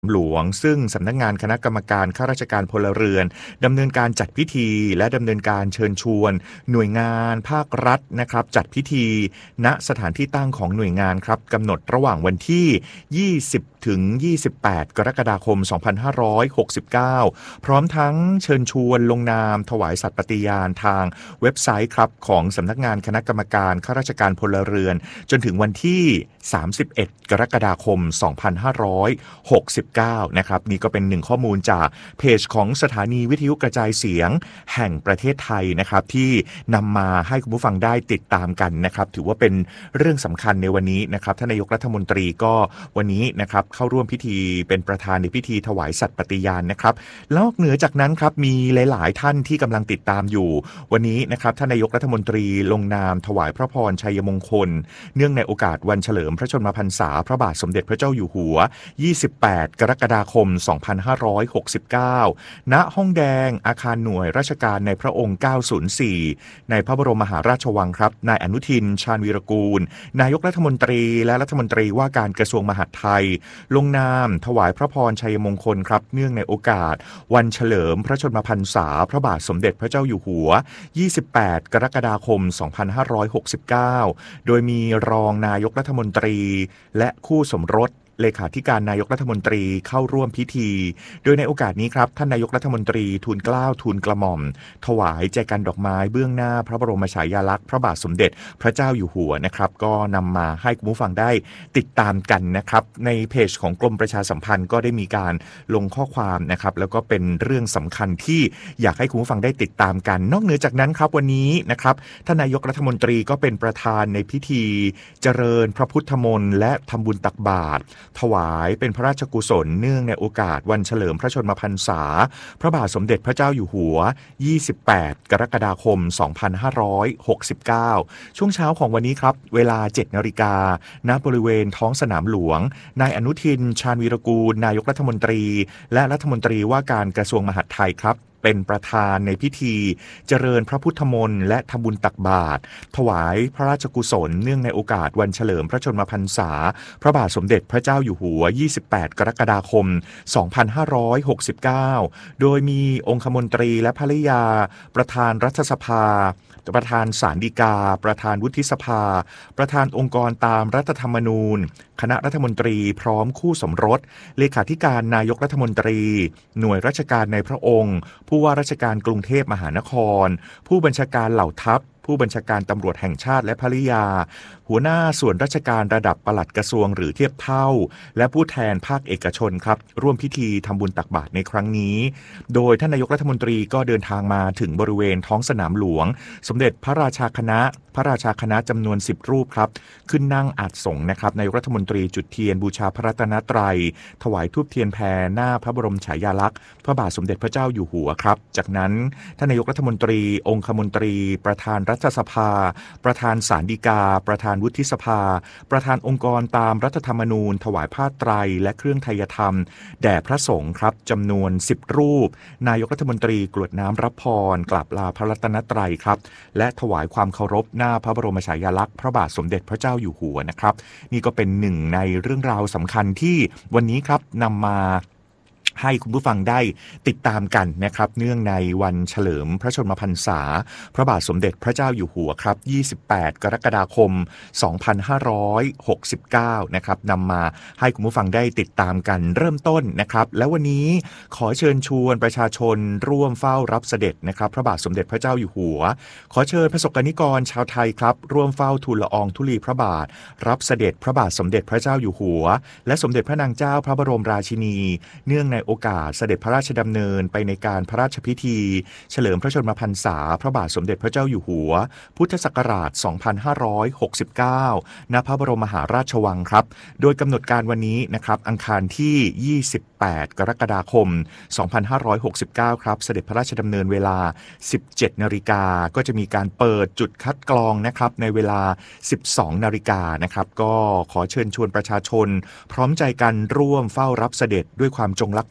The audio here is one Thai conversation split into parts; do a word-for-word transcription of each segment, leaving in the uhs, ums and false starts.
หลวงซึ่งสำนักงานคณะกรรมการข้าราชการพลเรือนดำเนินการจัดพิธีและดำเนินการเชิญชวนหน่วยงานภาครัฐนะครับจัดพิธีณสถานที่ตั้งของหน่วยงานครับกำหนดระหว่างวันที่ยี่สิบถึงยี่สิบแปดกรกฎาคมสองพันห้าร้อยหกสิบเก้าพร้อมทั้งเชิญชวนลงนามถวายสัตย์ปฏิญาณทางเว็บไซต์ครับของสำนักงานคณะกรรมการข้าราชการพลเรือนจนถึงวันที่สามสิบเอ็ดกรกฎาคมสองพันห้าร้อยหกสิบเก้านะครับนี่ก็เป็นหนึ่งข้อมูลจากเพจของสถานีวิทยุกระจายเสียงแห่งประเทศไทยนะครับที่นำมาให้คุณผู้ฟังได้ติดตามกันนะครับถือว่าเป็นเรื่องสำคัญในวันนี้นะครับท่านนายกรัฐมนตรีก็วันนี้นะครับเข้าร่วมพิธีเป็นประธานในพิธีถวายสัตย์ปฏิญาณนะครับนอกเหนือจากนั้นครับมีหลายๆท่านที่กำลังติดตามอยู่วันนี้นะครับท่านนายกรัฐมนตรีลงนามถวายพระพรชัยมงคลเนื่องในโอกาสวันเฉลิมพระชนมพรรษาพระบาทสมเด็จพระเจ้าอยู่หัวยี่สิบแปดกรกฎาคมสองพันห้าร้อยหกสิบเก้าณห้องแดงอาคารหน่วยราชการในพระองค์เก้าศูนย์สี่ในพระบรมมหาราชวังครับนายอนุทินชาญวีรกูลนายกรัฐมนตรีและรัฐมนตรีว่าการกระทรวงมหาดไทยลงนามถวายพระพรชัยมงคลครับเนื่องในโอกาสวันเฉลิมพระชนมพรรษาพระบาทสมเด็จพระเจ้าอยู่หัวยี่สิบแปดกรกฎาคมสองพันห้าร้อยหกสิบเก้าโดยมีรองนายกรัฐมนตรีและคู่สมรสเลขาธิการนายกรัฐมนตรีเข้าร่วมพิธีโดยในโอกาสนี้ครับท่านนายกรัฐมนตรีทูลเกล้าทูลกระหม่อมถวายแจกันดอกไม้เบื้องหน้าพระบรมฉายาลักษณ์พระบาทสมเด็จพระเจ้าอยู่หัวนะครับก็นำมาให้คุณผู้ฟังได้ติดตามกันนะครับในเพจของกรมประชาสัมพันธ์ก็ได้มีการลงข้อความนะครับแล้วก็เป็นเรื่องสำคัญที่อยากให้คุณผู้ฟังได้ติดตามกันนอกเหนือจากนั้นครับวันนี้นะครับท่านนายกรัฐมนตรีก็เป็นประธานในพิธีเจริญพระพุทธมนต์และทำบุญตักบาตรถวายเป็นพระราชกุศลเนื่องในโอกาสวันเฉลิมพระชนมพรรษาพระบาทสมเด็จพระเจ้าอยู่หัวยี่สิบแปดกรกฎาคมสองพันห้าร้อยหกสิบเก้าช่วงเช้าของวันนี้ครับเวลา เจ็ดนาฬิกา ณบริเวณท้องสนามหลวงนายอนุทินชาญวีรกูลนายกรัฐมนตรีและรัฐมนตรีว่าการกระทรวงมหาดไทยครับเป็นประธานในพิธีเจริญพระพุทธมนต์และทำบุญตักบาตรถวายพระราชกุศลเนื่องในโอกาสวันเฉลิมพระชนมพรรษาพระบาทสมเด็จพระเจ้าอยู่หัวยี่สิบแปดกรกฎาคมสองพันห้าร้อยหกสิบเก้าโดยมีองคมนตรีและภริยาประธานรัฐสภาประธานศาลฎีกาประธานวุฒิสภาประธานองค์กรตามรัฐธรรมนูญคณะรัฐมนตรีพร้อมคู่สมรสเลขาธิการนายกรัฐมนตรีหน่วยราชการในพระองค์ผู้ว่าราชการกรุงเทพมหานครผู้บัญชาการเหล่าทัพผู้บัญชาการตำรวจแห่งชาติและภริยาหัวหน้าส่วนราชการระดับปลัดกระทรวงหรือเทียบเท่าและผู้แทนภาคเอกชนครับร่วมพิธีทำบุญตักบาตรในครั้งนี้โดยท่านนายกรัฐมนตรีก็เดินทางมาถึงบริเวณท้องสนามหลวงสมเด็จพระราชาคณะพระราชาคณะจำนวนสิบรูปครับขึ้นนั่งอาสสงฆ์นะครับนายกรัฐมนตรีจุดเทียนบูชาพระรัตนตรัยถวายธูปเทียนแพรหน้าพระบรมฉายาลักษณ์พระบาทสมเด็จพระเจ้าอยู่หัวครับจากนั้นท่านนายกรัฐมนตรีองคมนตรีประธานรัฐสภาประธานศาลฎีกาประธานวุฒิสภาประธานองค์กรตามรัฐธรรมนูญถวายผ้าไตรและเครื่องไทยธรรมแด่พระสงฆ์ครับจำนวนสิบรูปนายกรัฐมนตรีกรวดน้ำรับพรกราบลาพระรัตนตรัยครับและถวายความเคารพหน้าพระบรมฉายาลักษณ์พระบาทสมเด็จพระเจ้าอยู่หัวนะครับนี่ก็เป็นหนึ่งในเรื่องราวสำคัญที่วันนี้ครับนำมาให้คุณผู้ฟังได้ติดตามกันนะครับเนื่องในวันเฉลิมพระชนมพรรษาพระบาทสมเด็จพระเจ้าอยู่หัวครับยี่สิบแปดกรกฎาคมสองพันห้าร้อยหกสิบเก้านะครับนำมาให้คุณผู้ฟังได้ติดตามกันเริ่มต้นนะครับแล้ววันนี้ขอเชิญชวนประชาชนร่วมเฝ้ารับเสด็จนะครับพระบาทสมเด็จพระเจ้าอยู่หัวขอเชิญประสบกนิกรชาวไทยครับร่วมเฝ้าทูลละอองธุลีพระบาทรับเสด็จพระบาทสมเด็จพระเจ้าอยู่หัวและสมเด็จพระนางเจ้าพระบรมราชินีเนื่องในโอกาสเสด็จพระราชดำเนินไปในการพระราชพิธีเฉลิมพระชนมพรรษาพระบาทสมเด็จพระเจ้าอยู่หัวพุทธศักราชสองพันห้าร้อยหกสิบเก้าณพระบรมมหาราชวังครับโดยกำหนดการวันนี้นะครับอังคารที่ยี่สิบแปดกรกฎาคมสองพันห้าร้อยหกสิบเก้าครับเสด็จพระราชดำเนินเวลา สิบเจ็ดนาฬิกาก็จะมีการเปิดจุดคัดกรองนะครับในเวลา สิบสองนาฬิกานะครับก็ขอเชิญชวนประชาชนพร้อมใจกันร่วมเฝ้ารับเสด็จด้วยความจงรักภัก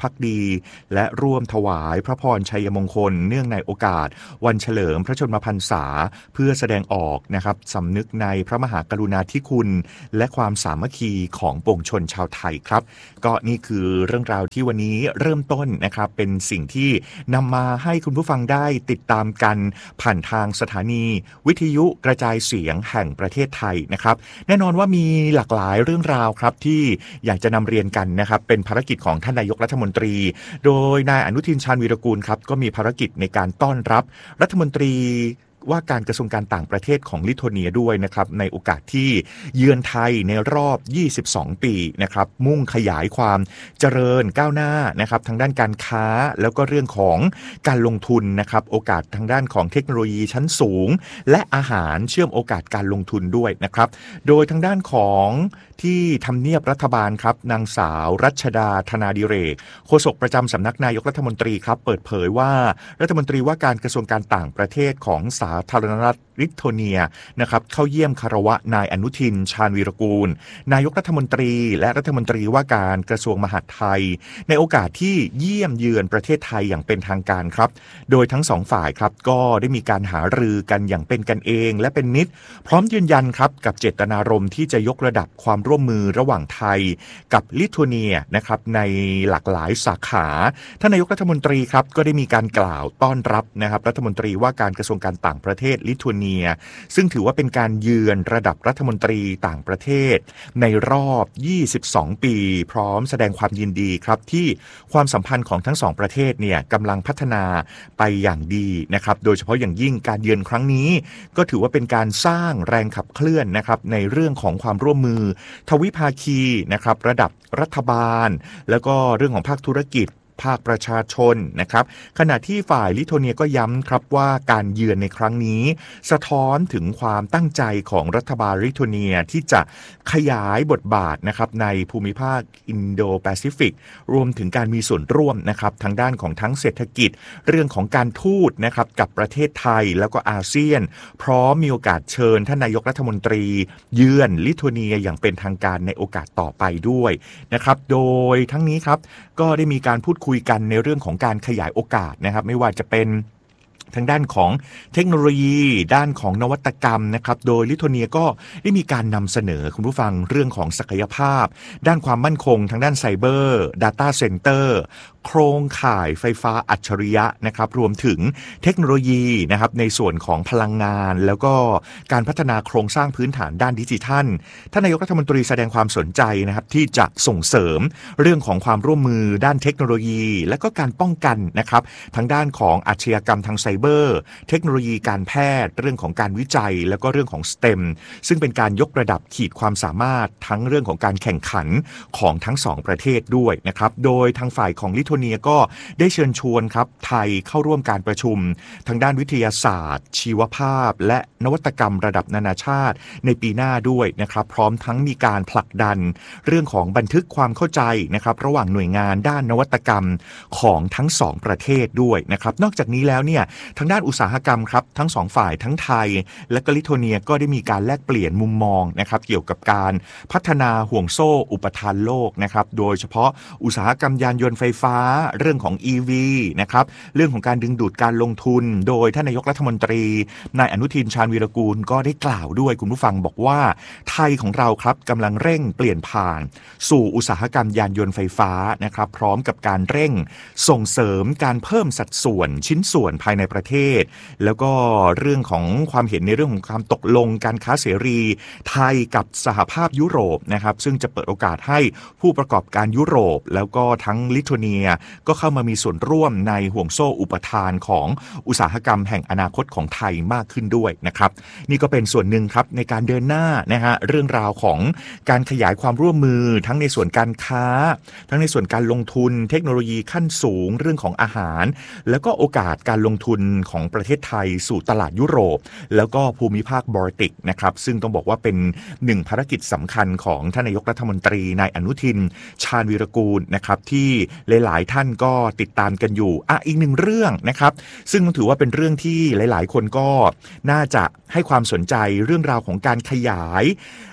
ภักดีและร่วมถวายพระพรชัยมงคลเนื่องในโอกาสวันเฉลิมพระชนมพรรษาเพื่อแสดงออกนะครับสำนึกในพระมหากรุณาธิคุณและความสามัคคีของปวงชนชาวไทยครับก็นี่คือเรื่องราวที่วันนี้เริ่มต้นนะครับเป็นสิ่งที่นำมาให้คุณผู้ฟังได้ติดตามกันผ่านทางสถานีวิทยุกระจายเสียงแห่งประเทศไทยนะครับแน่นอนว่ามีหลากหลายเรื่องราวครับที่อยากจะนำเรียนกันนะครับเป็นภารกิจของท่านนายกรัฐมนตรีโดยนายอนุทินชาญวีรกูลครับก็มีภารกิจในการต้อนรับรัฐมนตรีว่าการกระทรวงการต่างประเทศของลิทัวเนียด้วยนะครับในโอกาสที่เยือนไทยในรอบยี่สิบสองปีนะครับมุ่งขยายความเจริญก้าวหน้านะครับทางด้านการค้าแล้วก็เรื่องของการลงทุนนะครับโอกาสทางด้านของเทคโนโลยีชั้นสูงและอาหารเชื่อมโอกาสการลงทุนด้วยนะครับโดยทางด้านของที่ทำเนียบรัฐบาลครับนางสาวรัชดาธนาดิเรกโฆษกประจำสำนักนายกรัฐมนตรีครับเปิดเผยว่ารัฐมนตรีว่าการกระทรวงการต่างประเทศของสาธารณรัฐลิทัวเนียนะครับเข้าเยี่ยมคารวะนายอนุทินชาญวีรกูลนายกรัฐมนตรีและรัฐมนตรีว่าการกระทรวงมหาดไทยในโอกาสที่เยี่ยมเยือนประเทศไทยอย่างเป็นทางการครับโดยทั้งสองฝ่ายครับก็ได้มีการหารือกันอย่างเป็นกันเองและเป็นมิตรพร้อมยืนยันครับกับเจตนารมณ์ที่จะยกระดับความร่วมมือระหว่างไทยกับลิทัวเนียนะครับในหลากหลายสาขาท่านนายกรัฐมนตรีครับก็ได้มีการกล่าวต้อนรับนะครับรัฐมนตรีว่าการกระทรวงการต่างประเทศลิทัวเนียซึ่งถือว่าเป็นการเยือนระดับรัฐมนตรีต่างประเทศในรอบยี่สิบสองปีพร้อมแสดงความยินดีครับที่ความสัมพันธ์ของทั้งสองประเทศเนี่ยกำลังพัฒนาไปอย่างดีนะครับโดยเฉพาะอย่างยิ่งการเยือนครั้งนี้ก็ถือว่าเป็นการสร้างแรงขับเคลื่อนนะครับในเรื่องของความร่วมมือทวิภาคีนะครับระดับรัฐบาลแล้วก็เรื่องของภาคธุรกิจภาคประชาชนนะครับขณะที่ฝ่ายลิทัวเนียก็ย้ำครับว่าการเยือนในครั้งนี้สะท้อนถึงความตั้งใจของรัฐบาลลิทัวเนียที่จะขยายบทบาทนะครับในภูมิภาคอินโดแปซิฟิกรวมถึงการมีส่วนร่วมนะครับทางด้านของทั้งเศรษฐกิจเรื่องของการทูตนะครับกับประเทศไทยแล้วก็อาเซียนพร้อมมีโอกาสเชิญท่านนายกรัฐมนตรีเยือนลิทัวเนียอย่างเป็นทางการในโอกาสต่อไปด้วยนะครับโดยทั้งนี้ครับก็ได้มีการพูดคุยกันในเรื่องของการขยายโอกาสนะครับไม่ว่าจะเป็นทางด้านของเทคโนโลยีด้านของนวัตกรรมนะครับโดยลิทัวเนียก็ได้มีการนำเสนอคุณผู้ฟังเรื่องของศักยภาพด้านความมั่นคงทางด้านไซเบอร์ Data Center โครงข่ายไฟฟ้าอัจฉริยะนะครับรวมถึงเทคโนโลยีนะครับในส่วนของพลังงานแล้วก็การพัฒนาโครงสร้างพื้นฐานด้านดิจิทัลท่านนายกรัฐมนตรีแสดงความสนใจนะครับที่จะส่งเสริมเรื่องของความร่วมมือด้านเทคโนโลยีและก็การป้องกันนะครับทางด้านของอาชญากรรมทางไซเบอร์เทคโนโลยีการแพทย์เรื่องของการวิจัยแล้วก็เรื่องของ สเต็ม ซึ่งเป็นการยกระดับขีดความสามารถทั้งเรื่องของการแข่งขันของทั้งสองประเทศด้วยนะครับโดยทางฝ่ายของลิทัวเนียก็ได้เชิญชวนครับไทยเข้าร่วมการประชุมทางด้านวิทยาศาสตร์ชีวภาพและนวัตกรรมระดับนานาชาติในปีหน้าด้วยนะครับพร้อมทั้งมีการผลักดันเรื่องของบันทึกความเข้าใจนะครับระหว่างหน่วยงานด้านนวัตกรรมของทั้งสองประเทศด้วยนะครับนอกจากนี้แล้วเนี่ยทางด้านอุตสาหกรรมครับทั้งสองฝ่ายทั้งไทยและก็ลิทัวเนียก็ได้มีการแลกเปลี่ยนมุมมองนะครับเกี่ยวกับการพัฒนาห่วงโซ่อุปทานโลกนะครับโดยเฉพาะอุตสาหกรรมยานยนต์ไฟฟ้าเรื่องของ อี วี นะครับเรื่องของการดึงดูดการลงทุนโดยท่านนายกรัฐมนตรีนายอนุทินชาญวีรกูลก็ได้กล่าวด้วยคุณผู้ฟังบอกว่าไทยของเราครับกำลังเร่งเปลี่ยนผ่านสู่อุตสาหกรรมยานยนต์ไฟฟ้านะครับพร้อมกับการเร่งส่งเสริมการเพิ่มสัดส่วนชิ้นส่วนภายในประเทศแล้วก็เรื่องของความเห็นในเรื่องของความตกลงการค้าเสรีไทยกับสหภาพยุโรปนะครับซึ่งจะเปิดโอกาสให้ผู้ประกอบการยุโรปแล้วก็ทั้งลิทัวเนียก็เข้ามามีส่วนร่วมในห่วงโซ่อุปทานของอุตสาหกรรมแห่งอนาคตของไทยมากขึ้นด้วยนะครับนี่ก็เป็นส่วนหนึ่งครับในการเดินหน้านะฮะเรื่องราวของการขยายความร่วมมือทั้งในส่วนการค้าทั้งในส่วนการลงทุนเทคโนโลยีขั้นสูงเรื่องของอาหารแล้วก็โอกาสการลงทุนของประเทศไทยสู่ตลาดยุโรปแล้วก็ภูมิภาคบอลติกนะครับซึ่งต้องบอกว่าเป็นหนึ่งภารกิจสำคัญของท่านนายกรัฐมนตรีนายอนุทินชาญวีรกูลนะครับที่หลายๆท่านก็ติดตามกันอยู่อ่ะอีกหนึ่งเรื่องนะครับซึ่งถือว่าเป็นเรื่องที่หลายๆคนก็น่าจะให้ความสนใจเรื่องราวของการขยาย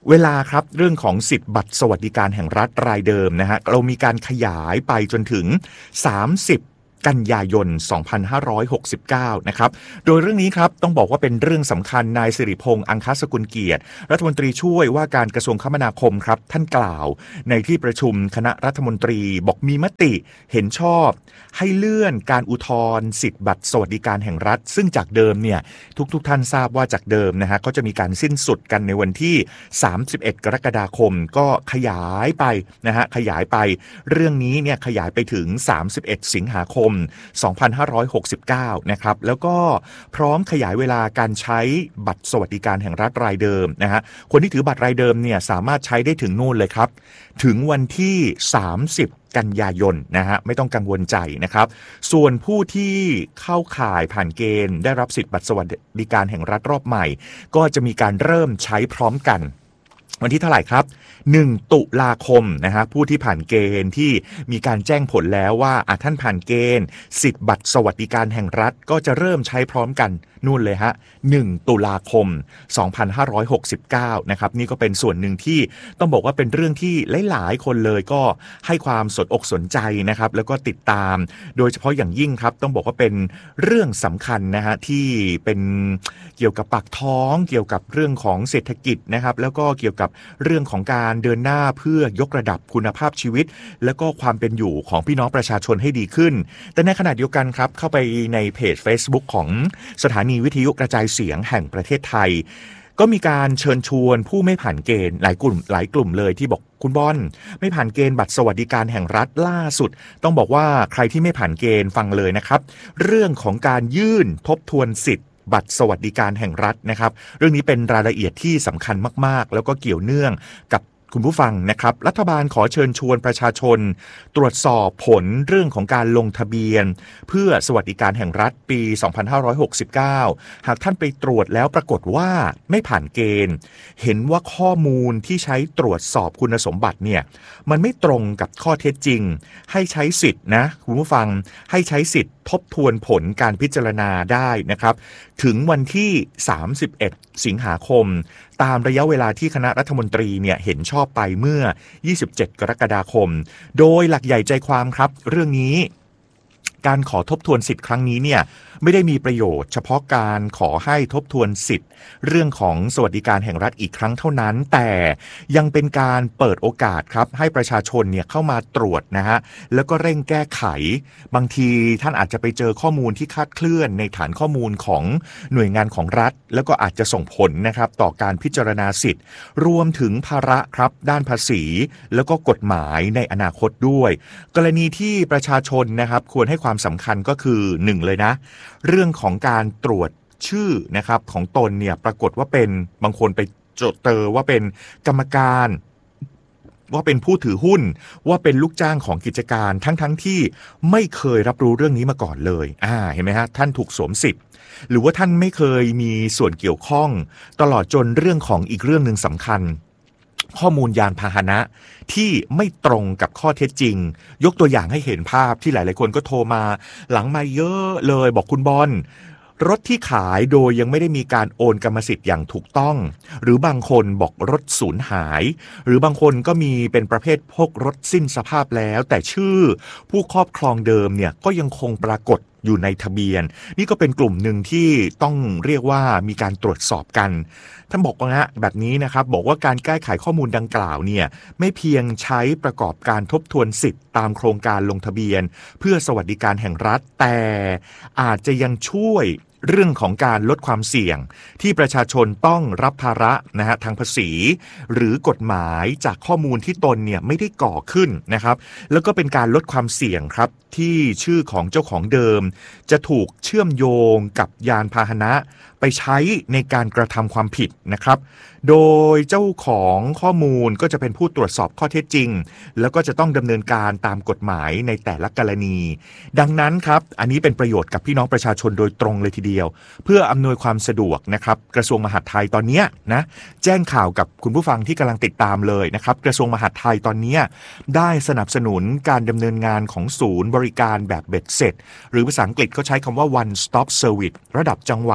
เวลาครับเรื่องของสิทธิ์บัตรสวัสดิการแห่งรัฐรายเดิมนะฮะเรามีการขยายไปจนถึงสามสิบกันยายนสองพันห้าร้อยหกสิบเก้านะครับโดยเรื่องนี้ครับต้องบอกว่าเป็นเรื่องสำคัญนายสิริพงษ์อังคสกุลเกียรติรัฐมนตรีช่วยว่าการกระทรวงคมนาคมครับท่านกล่าวในที่ประชุมคณะรัฐมนตรีบอกมีมติเห็นชอบให้เลื่อนการอุทธรณ์สิทธิ์บัตรสวัสดิการแห่งรัฐซึ่งจากเดิมเนี่ยทุกๆ ท, ท่านทราบว่าจากเดิมนะฮะก็จะมีการสิ้นสุดกันในวันที่สามสิบเอ็ดกรกฎาคมก็ขยายไปนะฮะขยายไปเรื่องนี้เนี่ยขยายไปถึงสามสิบเอ็ดสิงหาคมสองพันห้าร้อยหกสิบเก้านะครับแล้วก็พร้อมขยายเวลาการใช้บัตรสวัสดิการแห่งรัฐรายเดิมนะฮะคนที่ถือบัตรรายเดิมเนี่ยสามารถใช้ได้ถึงนู่นเลยครับถึงวันที่สามสิบกันยายนนะฮะไม่ต้องกังวลใจนะครับส่วนผู้ที่เข้าข่ายผ่านเกณฑ์ได้รับสิทธิ์บัตรสวัสดิการแห่งรัฐรอบใหม่ก็จะมีการเริ่มใช้พร้อมกันวันที่เท่าไหร่ครับหนึ่งตุลาคมนะฮะผู้ที่ผ่านเกณฑ์ที่มีการแจ้งผลแล้วว่าอ่ะท่านผ่านเกณฑ์สิทธิ์บัตรสวัสดิการแห่งรัฐก็จะเริ่มใช้พร้อมกันนู่นเลยฮะหนึ่งตุลาคมสองพันห้าร้อยหกสิบเก้านะครับนี่ก็เป็นส่วนหนึ่งที่ต้องบอกว่าเป็นเรื่องที่หลายๆคนเลยก็ให้ความสนอกสนใจนะครับแล้วก็ติดตามโดยเฉพาะอย่างยิ่งครับต้องบอกว่าเป็นเรื่องสำคัญนะฮะที่เป็นเกี่ยวกับปากท้องเกี่ยวกับเรื่องของเศรษฐกิจนะครับแล้วก็เกี่ยวกับเรื่องของการเดินหน้าเพื่อยกระดับคุณภาพชีวิตแล้วก็ความเป็นอยู่ของพี่น้องประชาชนให้ดีขึ้นแต่ในขณะเดียวกันครับเข้าไปในเพจ Facebook ของสถานีวิทยุกระจายเสียงแห่งประเทศไทยก็มีการเชิญชวนผู้ไม่ผ่านเกณฑ์หลายกลุ่มหลายกลุ่มเลยที่บอกคุณบอลไม่ผ่านเกณฑ์บัตรสวัสดิการแห่งรัฐล่าสุดต้องบอกว่าใครที่ไม่ผ่านเกณฑ์ฟังเลยนะครับเรื่องของการยื่นทบทวนสิทธิ์บัตรสวัสดิการแห่งรัฐนะครับเรื่องนี้เป็นรายละเอียดที่สำคัญมากๆแล้วก็เกี่ยวเนื่องกับคุณผู้ฟังนะครับรัฐบาลขอเชิญชวนประชาชนตรวจสอบผลเรื่องของการลงทะเบียนเพื่อสวัสดิการแห่งรัฐปีสองพันห้าร้อยหกสิบเก้าหากท่านไปตรวจแล้วปรากฏว่าไม่ผ่านเกณฑ์เห็นว่าข้อมูลที่ใช้ตรวจสอบคุณสมบัติเนี่ยมันไม่ตรงกับข้อเท็จจริงให้ใช้สิทธินะคุณผู้ฟังให้ใช้สิทธิ์ทบทวนผลการพิจารณาได้นะครับถึงวันที่สามสิบเอ็ดสิงหาคมตามระยะเวลาที่คณะรัฐมนตรีเนี่ยเห็นชอบไปเมื่อยี่สิบเจ็ดกรกฎาคมโดยหลักใหญ่ใจความครับเรื่องนี้การขอทบทวนสิทธิ์ครั้งนี้เนี่ยไม่ได้มีประโยชน์เฉพาะการขอให้ทบทวนสิทธิ์เรื่องของสวัสดิการแห่งรัฐอีกครั้งเท่านั้นแต่ยังเป็นการเปิดโอกาสครับให้ประชาชนเนี่ยเข้ามาตรวจนะฮะแล้วก็เร่งแก้ไขบางทีท่านอาจจะไปเจอข้อมูลที่คลาดเคลื่อนในฐานข้อมูลของหน่วยงานของรัฐแล้วก็อาจจะส่งผลนะครับต่อการพิจารณาสิทธิ์รวมถึงภาระครับด้านภาษีแล้วก็กฎหมายในอนาคตด้วยกรณีที่ประชาชนนะครับควรให้ความสำคัญก็คือหนึ่งเลยนะเรื่องของการตรวจชื่อนะครับของตนเนี่ยปรากฏว่าเป็นบางคนไปจดเจอว่าเป็นกรรมการว่าเป็นผู้ถือหุ้นว่าเป็นลูกจ้างของกิจการทั้งๆ ท, ที่ไม่เคยรับรู้เรื่องนี้มาก่อนเลยอ่าเห็นไหมฮะท่านถูกสวมสิทธิ์หรือว่าท่านไม่เคยมีส่วนเกี่ยวข้องตลอดจนเรื่องของอีกเรื่องนึงสำคัญข้อมูลยานพาหนะที่ไม่ตรงกับข้อเท็จจริงยกตัวอย่างให้เห็นภาพที่หลายๆคนก็โทรมาหลังมาเยอะเลยบอกคุณบอลรถที่ขายโดยยังไม่ได้มีการโอนกรรมสิทธิ์อย่างถูกต้องหรือบางคนบอกรถสูญหายหรือบางคนก็มีเป็นประเภทพวกรถสิ้นสภาพแล้วแต่ชื่อผู้ครอบครองเดิมเนี่ยก็ยังคงปรากฏอยู่ในทะเบียนนี่ก็เป็นกลุ่มหนึ่งที่ต้องเรียกว่ามีการตรวจสอบกันท่านบอกว่านะแบบนี้นะครับบอกว่าการแก้ไขข้อมูลดังกล่าวเนี่ยไม่เพียงใช้ประกอบการทบทวนสิทธิ์ตามโครงการลงทะเบียนเพื่อสวัสดิการแห่งรัฐแต่อาจจะยังช่วยเรื่องของการลดความเสี่ยงที่ประชาชนต้องรับภาระนะฮะทางภาษีหรือกฎหมายจากข้อมูลที่ตนเนี่ยไม่ได้ก่อขึ้นนะครับแล้วก็เป็นการลดความเสี่ยงครับที่ชื่อของเจ้าของเดิมจะถูกเชื่อมโยงกับยานพาหนะไปใช้ในการกระทำความผิดนะครับโดยเจ้าของข้อมูลก็จะเป็นผู้ตรวจสอบข้อเท็จจริงแล้วก็จะต้องดำเนินการตามกฎหมายในแต่ละกรณีดังนั้นครับอันนี้เป็นประโยชน์กับพี่น้องประชาชนโดยตรงเลยทีเดียวเพื่ออำนวยความสะดวกนะครับกระทรวงมหาดไทยตอนนี้นะแจ้งข่าวกับคุณผู้ฟังที่กำลังติดตามเลยนะครับกระทรวงมหาดไทยตอนนี้ได้สนับสนุนการดำเนินงานของศูนย์บริการแบบเบ็ดเสร็จหรือภาษาอังกฤษเขาใช้คำว่า one stop service ระดับจังหวัด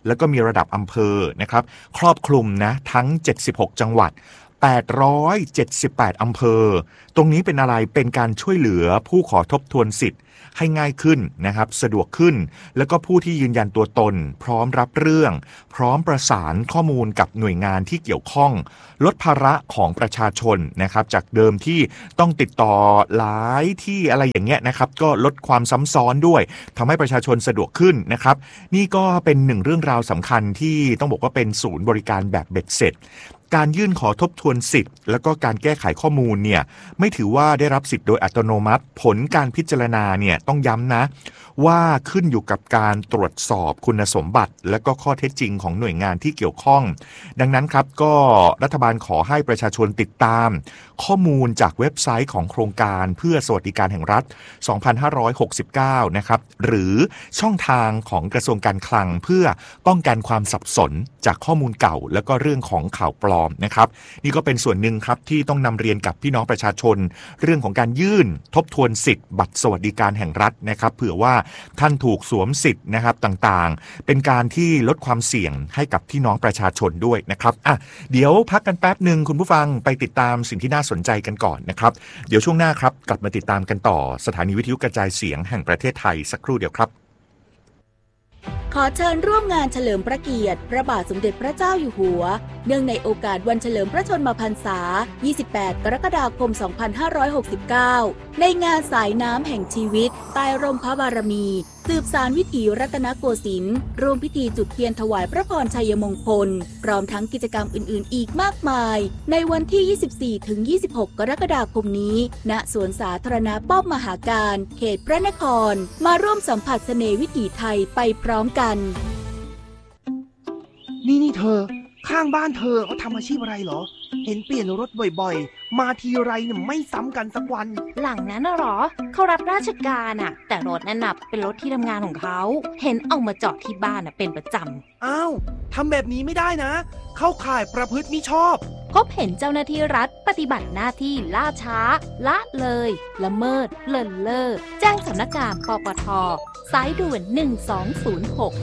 แล้วก็มีระดับอำเภอนะครับครอบคลุมนะทั้งเจ็ดสิบหกจังหวัดแปดร้อยเจ็ดสิบแปดอำเภอตรงนี้เป็นอะไรเป็นการช่วยเหลือผู้ขอทบทวนสิทธิ์ให้ง่ายขึ้นนะครับสะดวกขึ้นแล้วก็ผู้ที่ยืนยันตัวตนพร้อมรับเรื่องพร้อมประสานข้อมูลกับหน่วยงานที่เกี่ยวข้องลดภาระของประชาชนนะครับจากเดิมที่ต้องติดต่อหลายที่อะไรอย่างเงี้ยนะครับก็ลดความซ้ำซ้อนด้วยทำให้ประชาชนสะดวกขึ้นนะครับนี่ก็เป็นหนึ่งเรื่องราวสำคัญที่ต้องบอกว่าเป็นศูนย์บริการแบบเบ็ดเสร็จการยื่นขอทบทวนสิทธิ์แล้วก็การแก้ไขข้อมูลเนี่ยไม่ถือว่าได้รับสิทธิ์โดยอัตโนมัติผลการพิจารณาเนี่ยต้องย้ำนะว่าขึ้นอยู่กับการตรวจสอบคุณสมบัติและก็ข้อเท็จจริงของหน่วยงานที่เกี่ยวข้องดังนั้นครับก็รัฐบาลขอให้ประชาชนติดตามข้อมูลจากเว็บไซต์ของโครงการเพื่อสวัสดิการแห่งรัฐสองพันห้าร้อยหกสิบเก้านะครับหรือช่องทางของกระทรวงการคลังเพื่อป้องกันความสับสนจากข้อมูลเก่าแล้วก็เรื่องของข่าวปลอมนะครับนี่ก็เป็นส่วนหนึ่งครับที่ต้องนำเรียนกับพี่น้องประชาชนเรื่องของการยื่นทบทวนสิทธิ์บัตรสวัสดิการแห่งรัฐนะครับเผื่อว่าท่านถูกสวมสิทธิ์นะครับต่างๆเป็นการที่ลดความเสี่ยงให้กับพี่น้องประชาชนด้วยนะครับอ่ะเดี๋ยวพักกันแป๊บหนึ่งคุณผู้ฟังไปติดตามสิ่งที่น่าสนใจกันก่อนนะครับเดี๋ยวช่วงหน้าครับกลับมาติดตามกันต่อสถานีวิทยุกระจายเสียงแห่งประเทศไทยสักครู่เดียวครับขอเชิญร่วมงานเฉลิมพระเกียรติพระบาทสมเด็จพระเจ้าอยู่หัวเนื่องในโอกาสวันเฉลิมพระชนมพรรษายี่สิบแปดกรกฎาคมสองพันห้าร้อยหกสิบเก้าในงานสายน้ำแห่งชีวิตใต้ร่มพระบารมีสืบสานวิถีรัตนโกสินทร์ร่วมพิธีจุดเทียนถวายพระพรชัยมงคลพร้อมทั้งกิจกรรมอื่นๆอีกมากมายในวันที่ ยี่สิบสี่ถึงยี่สิบหก กรกฎาคมนี้ณสวนสาธารณะป้อมมหาการเขตพระนครมาร่วมสัมผัสเสน่ห์วิถีไทยไปพร้อมกันนี่นี่เธอข้างบ้านเธอเขาทำอาชีพอะไรเหรอเห็นเปลี่ยนรถบ่อยๆมาทีไรเนี่ยไม่ซ้ำกันสักวันหลังนั้นน่ะหรอเขารับราชการอ่ะแต่รถนั่นน่ะเป็นรถที่ทำงานของเขาเห็นเอามาจอดที่บ้านอ่ะเป็นประจำอ้าวทำแบบนี้ไม่ได้นะเข้าข่ายประพฤติมิชอบพบเห็นเจ้าหน้าที่รัฐปฏิบัติหน้าที่ล่าช้าละเลยละเมิดเลินเล่อแจ้งสำนักงานปปท.สายด่วนหนึ่งสองศูนย์หก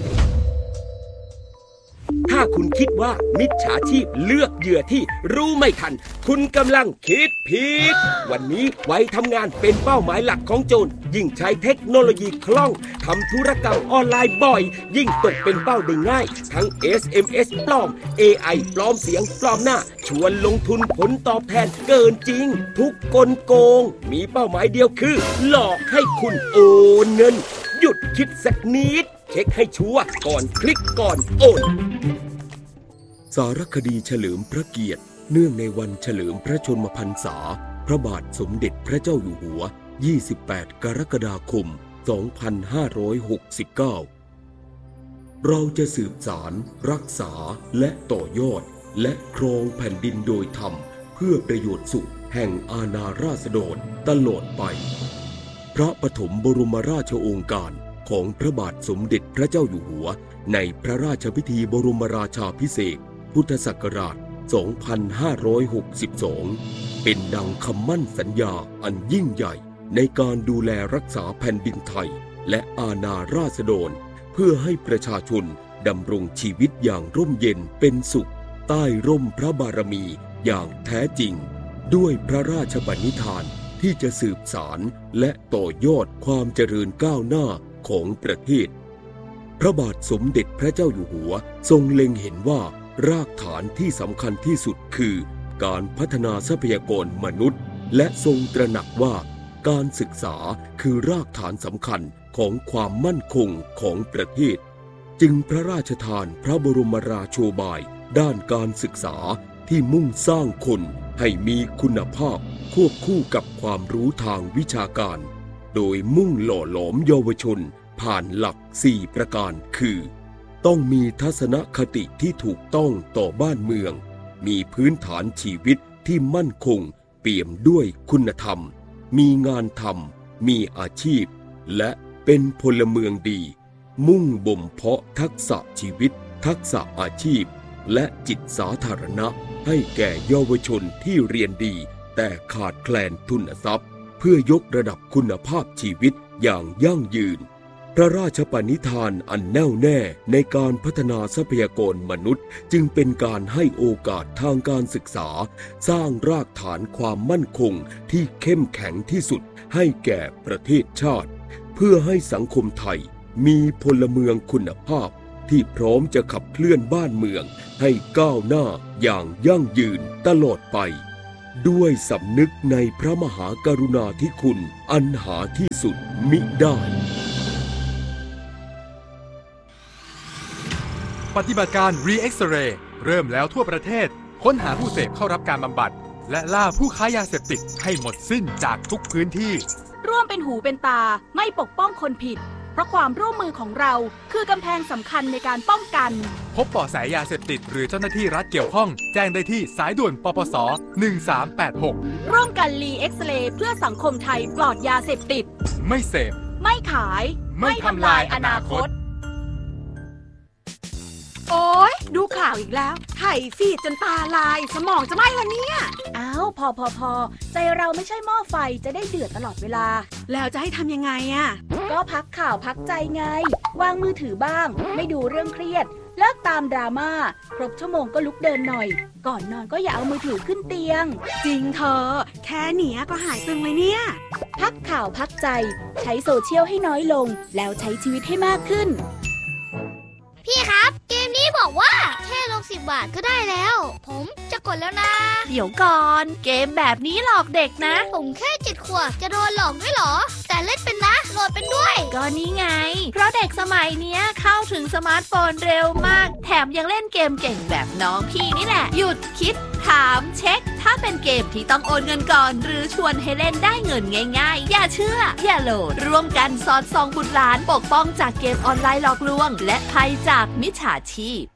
ถ้าคุณคิดว่ามิจฉาชีพเลือกเหยื่อที่รู้ไม่ทันคุณกำลังคิดผิดวันนี้ไว้ทำงานเป็นเป้าหมายหลักของโจรยิ่งใช้เทคโนโลยีคล่องทำธุรกรรมออนไลน์บ่อยยิ่งตกเป็นเป้าได้ง่ายทั้ง เอส เอ็ม เอส ปลอม เอ ไอ ปลอมเสียงปลอมหน้าชวนลงทุนผลตอบแทนเกินจริงทุกกลโกงมีเป้าหมายเดียวคือหลอกให้คุณโอนเงินหยุดคิดสักนิดเช็คให้ชัวร์ก่อนคลิกก่อนโอนสารคดีเฉลิมพระเกียรติเนื่องในวันเฉลิมพระชนมพรรษาพระบาทสมเด็จพระเจ้าอยู่หัวยี่สิบแปดกรกฎาคมสองพันห้าร้อยหกสิบเก้าเราจะสืบสารรักษาและต่อยอดและครองแผ่นดินโดยธรรมเพื่อประโยชน์สุขแห่งอาณาราษฎรตลอดไปพระปฐมบรมราชโองการของพระบาทสมเด็จพระเจ้าอยู่หัวในพระราชพิธีบรมราชาภิเษกพุทธศักราช สองพันห้าร้อยหกสิบสอง เป็นดังคำมั่นสัญญาอันยิ่งใหญ่ในการดูแลรักษาแผ่นดินไทยและอาณาราษฎรเพื่อให้ประชาชนดำรงชีวิตอย่างร่มเย็นเป็นสุขใต้ร่มพระบารมีอย่างแท้จริงด้วยพระราชบัณฑิธานที่จะสืบสารและต่อยอดความเจริญก้าวหน้าของประเทศพระบาทสมเด็จพระเจ้าอยู่หัวทรงเล็งเห็นว่ารากฐานที่สำคัญที่สุดคือการพัฒนาทรัพยากรมนุษย์และทรงตระหนักว่าการศึกษาคือรากฐานสำคัญของความมั่นคงของประเทศจึงพระราชทานพระบรมราโชบายด้านการศึกษาที่มุ่งสร้างคนให้มีคุณภาพควบคู่กับความรู้ทางวิชาการโดยมุ่งหล่อหลอมเยาวชนผ่านหลักสี่ประการคือต้องมีทัศนคติที่ถูกต้องต่อบ้านเมืองมีพื้นฐานชีวิตที่มั่นคงเปี่ยมด้วยคุณธรรมมีงานทำมีอาชีพและเป็นพลเมืองดีมุ่งบ่มเพาะทักษะชีวิตทักษะอาชีพและจิตสาธารณะให้แก่เยาวชนที่เรียนดีแต่ขาดแคลนทุนทรัพย์เพื่อยกระดับคุณภาพชีวิตอย่างยั่งยืนพระราชปณิธานอันแน่วแน่ในการพัฒนาทรัพยากรมนุษย์จึงเป็นการให้โอกาสทางการศึกษาสร้างรากฐานความมั่นคงที่เข้มแข็งที่สุดให้แก่ประเทศชาติเพื่อให้สังคมไทยมีพลเมืองคุณภาพที่พร้อมจะขับเคลื่อนบ้านเมืองให้ก้าวหน้าอย่างยั่งยืนตลอดไปด้วยสำนึกในพระมหากรุณาธิคุณอันหาที่สุดมิได้ปฏิบัติการ Re-X-Ray เริ่มแล้วทั่วประเทศค้นหาผู้เสพเข้ารับการบำบัดและล่าผู้ค้ายาเสพติดให้หมดสิ้นจากทุกพื้นที่ร่วมเป็นหูเป็นตาไม่ปกป้องคนผิดเพราะความร่วมมือของเราคือกำแพงสำคัญในการป้องกันพบเบาะแสยาเสพติดหรือเจ้าหน้าที่รัฐเกี่ยวข้องแจ้งได้ที่สายด่วนปปสหนึ่งสามแปดหกร่วมกัน Re-X-Ray เพื่อสังคมไทยปลอดยาเสพติดไม่เสพไม่ขายไม่ทำลายอนาคตโอ๊ยดูข่าวอีกแล้วไถฟีดจนตาลายสมองจะไหม้แล้วเนี่ยอ้าวพอพอพอใจเราไม่ใช่หม้อไฟจะได้เดือดตลอดเวลาแล้วจะให้ทำยังไงอ่ะก็พักข่าวพักใจไงวางมือถือบ้างไม่ดูเรื่องเครียดเลิกตามดราม่าครบชั่วโมงก็ลุกเดินหน่อยก่อนนอนก็อย่าเอามือถือขึ้นเตียงจริงเธอแค่เนี้ยก็หายตึงเลยเนี่ยพักข่าวพักใจใช้โซเชียลให้น้อยลงแล้วใช้ชีวิตให้มากขึ้นพี่ครับเกมนี้บอกว่าแค่ลงสิบบาทก็ได้แล้วผมจะกดแล้วนะเดี๋ยวก่อนเกมแบบนี้หลอกเด็กนะผมแค่เจ็ดขวบจะโดนหลอกด้วยเหรอแต่เล่นเป็นนะโหลดเป็นด้วยก็นี่ไงเพราะเด็กสมัยเนี้ยเข้าถึงสมาร์ทโฟนเร็วมากแถมยังเล่นเกมเก่งแบบน้องพี่นี่แหละหยุดคิดถามเช็คถ้าเป็นเกมที่ต้องโอนเงินก่อนหรือชวนให้เล่นได้เงินง่ายๆอย่าเชื่ออย่าโหลดร่วมกันสอดส่องบุตรหลานปกป้องจากเกมออนไลน์หลอกลวงและภัยจากมิจฉาชีพ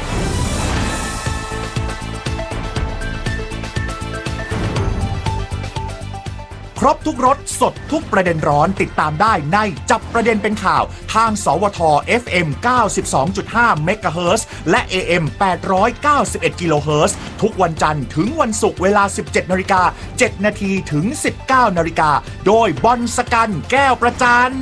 ครบทุกรสสดทุกประเด็นร้อนติดตามได้ในจับประเด็นเป็นข่าวทางสวท เอฟ เอ็ม เก้าสิบสองจุดห้า เมกะเฮิรตซ์และ เอ เอ็ม แปดร้อยเก้าสิบเอ็ด กิโลเฮิรตซ์ทุกวันจันทร์ถึงวันศุกร์เวลา สิบเจ็ดนาฬิกาเจ็ดนาทีถึง สิบเก้านาฬิกาโดยบอลสกันแก้วประจัน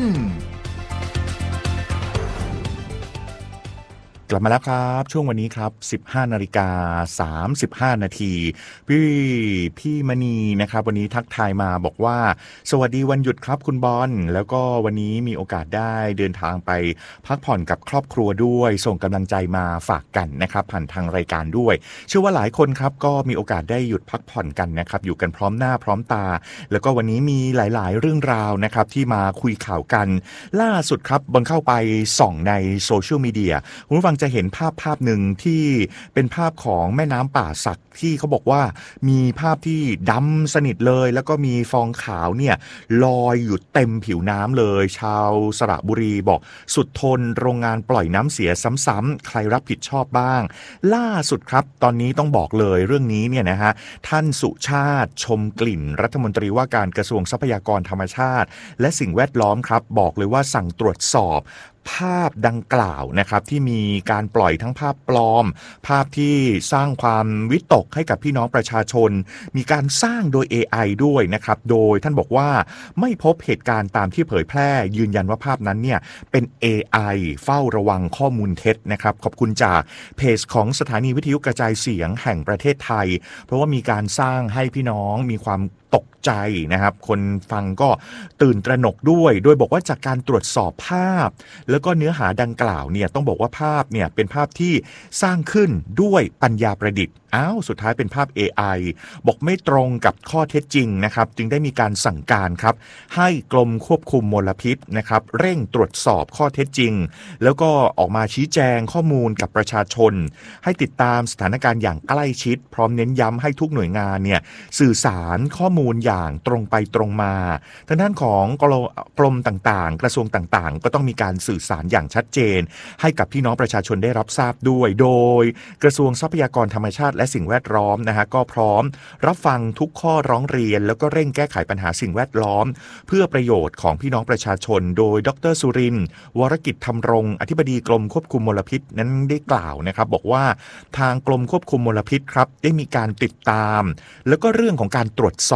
กลับมาแล้วครับช่วงวันนี้ครับ สิบห้านาฬิกาสามสิบห้า นาทีพี่พี่มณีนะครับวันนี้ทักทายมาบอกว่าสวัสดีวันหยุดครับคุณบอลแล้วก็วันนี้มีโอกาสได้เดินทางไปพักผ่อนกับครอบครัวด้วยส่งกำลังใจมาฝากกันนะครับผ่านทางรายการด้วยเชื่อว่าหลายคนครับก็มีโอกาสได้หยุดพักผ่อนกันนะครับอยู่กันพร้อมหน้าพร้อมตาแล้วก็วันนี้มีหลายๆเรื่องราวนะครับที่มาคุยข่าวกันล่าสุดครับบอลเข้าไปส่องในโซเชียลมีเดียคุณผู้ฟังจะเห็นภาพภาพหนึ่งที่เป็นภาพของแม่น้ำป่าสักที่เขาบอกว่ามีภาพที่ดำสนิทเลยแล้วก็มีฟองขาวเนี่ยลอยอยู่เต็มผิวน้ำเลยชาวสระบุรีบอกสุดทนโรงงานปล่อยน้ำเสียซ้ำๆใครรับผิดชอบบ้างล่าสุดครับตอนนี้ต้องบอกเลยเรื่องนี้เนี่ยนะฮะท่านสุชาติชมกลิ่นรัฐมนตรีว่าการกระทรวงทรัพยากรธรรมชาติและสิ่งแวดล้อมครับบอกเลยว่าสั่งตรวจสอบภาพดังกล่าวนะครับที่มีการปล่อยทั้งภาพปลอมภาพที่สร้างความวิตกให้กับพี่น้องประชาชนมีการสร้างโดย เอ ไอ ด้วยนะครับโดยท่านบอกว่าไม่พบเหตุการณ์ตามที่เผยแพร่ยืนยันว่าภาพนั้นเนี่ยเป็น เอ ไอ เฝ้าระวังข้อมูลเท็จนะครับขอบคุณจากเพจของสถานีวิทยุกระจายเสียงแห่งประเทศไทยเพราะว่ามีการสร้างให้พี่น้องมีความตกใจนะครับคนฟังก็ตื่นตระหนกด้วยโดยบอกว่าจากการตรวจสอบภาพแล้วก็เนื้อหาดังกล่าวเนี่ยต้องบอกว่าภาพเนี่ยเป็นภาพที่สร้างขึ้นด้วยปัญญาประดิษฐ์อ้าวสุดท้ายเป็นภาพ เอ ไอ บอกไม่ตรงกับข้อเท็จจริงนะครับจึงได้มีการสั่งการครับให้กรมควบคุมมลพิษนะครับเร่งตรวจสอบข้อเท็จจริงแล้วก็ออกมาชี้แจงข้อมูลกับประชาชนให้ติดตามสถานการณ์อย่างใกล้ชิดพร้อมเน้นย้ำให้ทุกหน่วยงานเนี่ยสื่อสารข้อมูลอย่างตรงไปตรงมาทางด้านของกรมต่างๆกระทรวงต่างๆก็ต้องมีการสื่อสารอย่างชัดเจนให้กับพี่น้องประชาชนได้รับทราบด้วยโดยกระทรวงทรัพยากรธรรมชาติและสิ่งแวดล้อมนะฮะก็พร้อมรับฟังทุกข้อร้องเรียนแล้วก็เร่งแก้ไขปัญหาสิ่งแวดล้อมเพื่อประโยชน์ของพี่น้องประชาชนโดยดร.สุรินทร์วรกิจธรรมรงค์อธิบดีกรมควบคุมมลพิษนั้นได้กล่าวนะครับบอกว่าทางกรมควบคุมมลพิษครับได้มีการติดตามแล้วก็เรื่องของการตรวจสอบ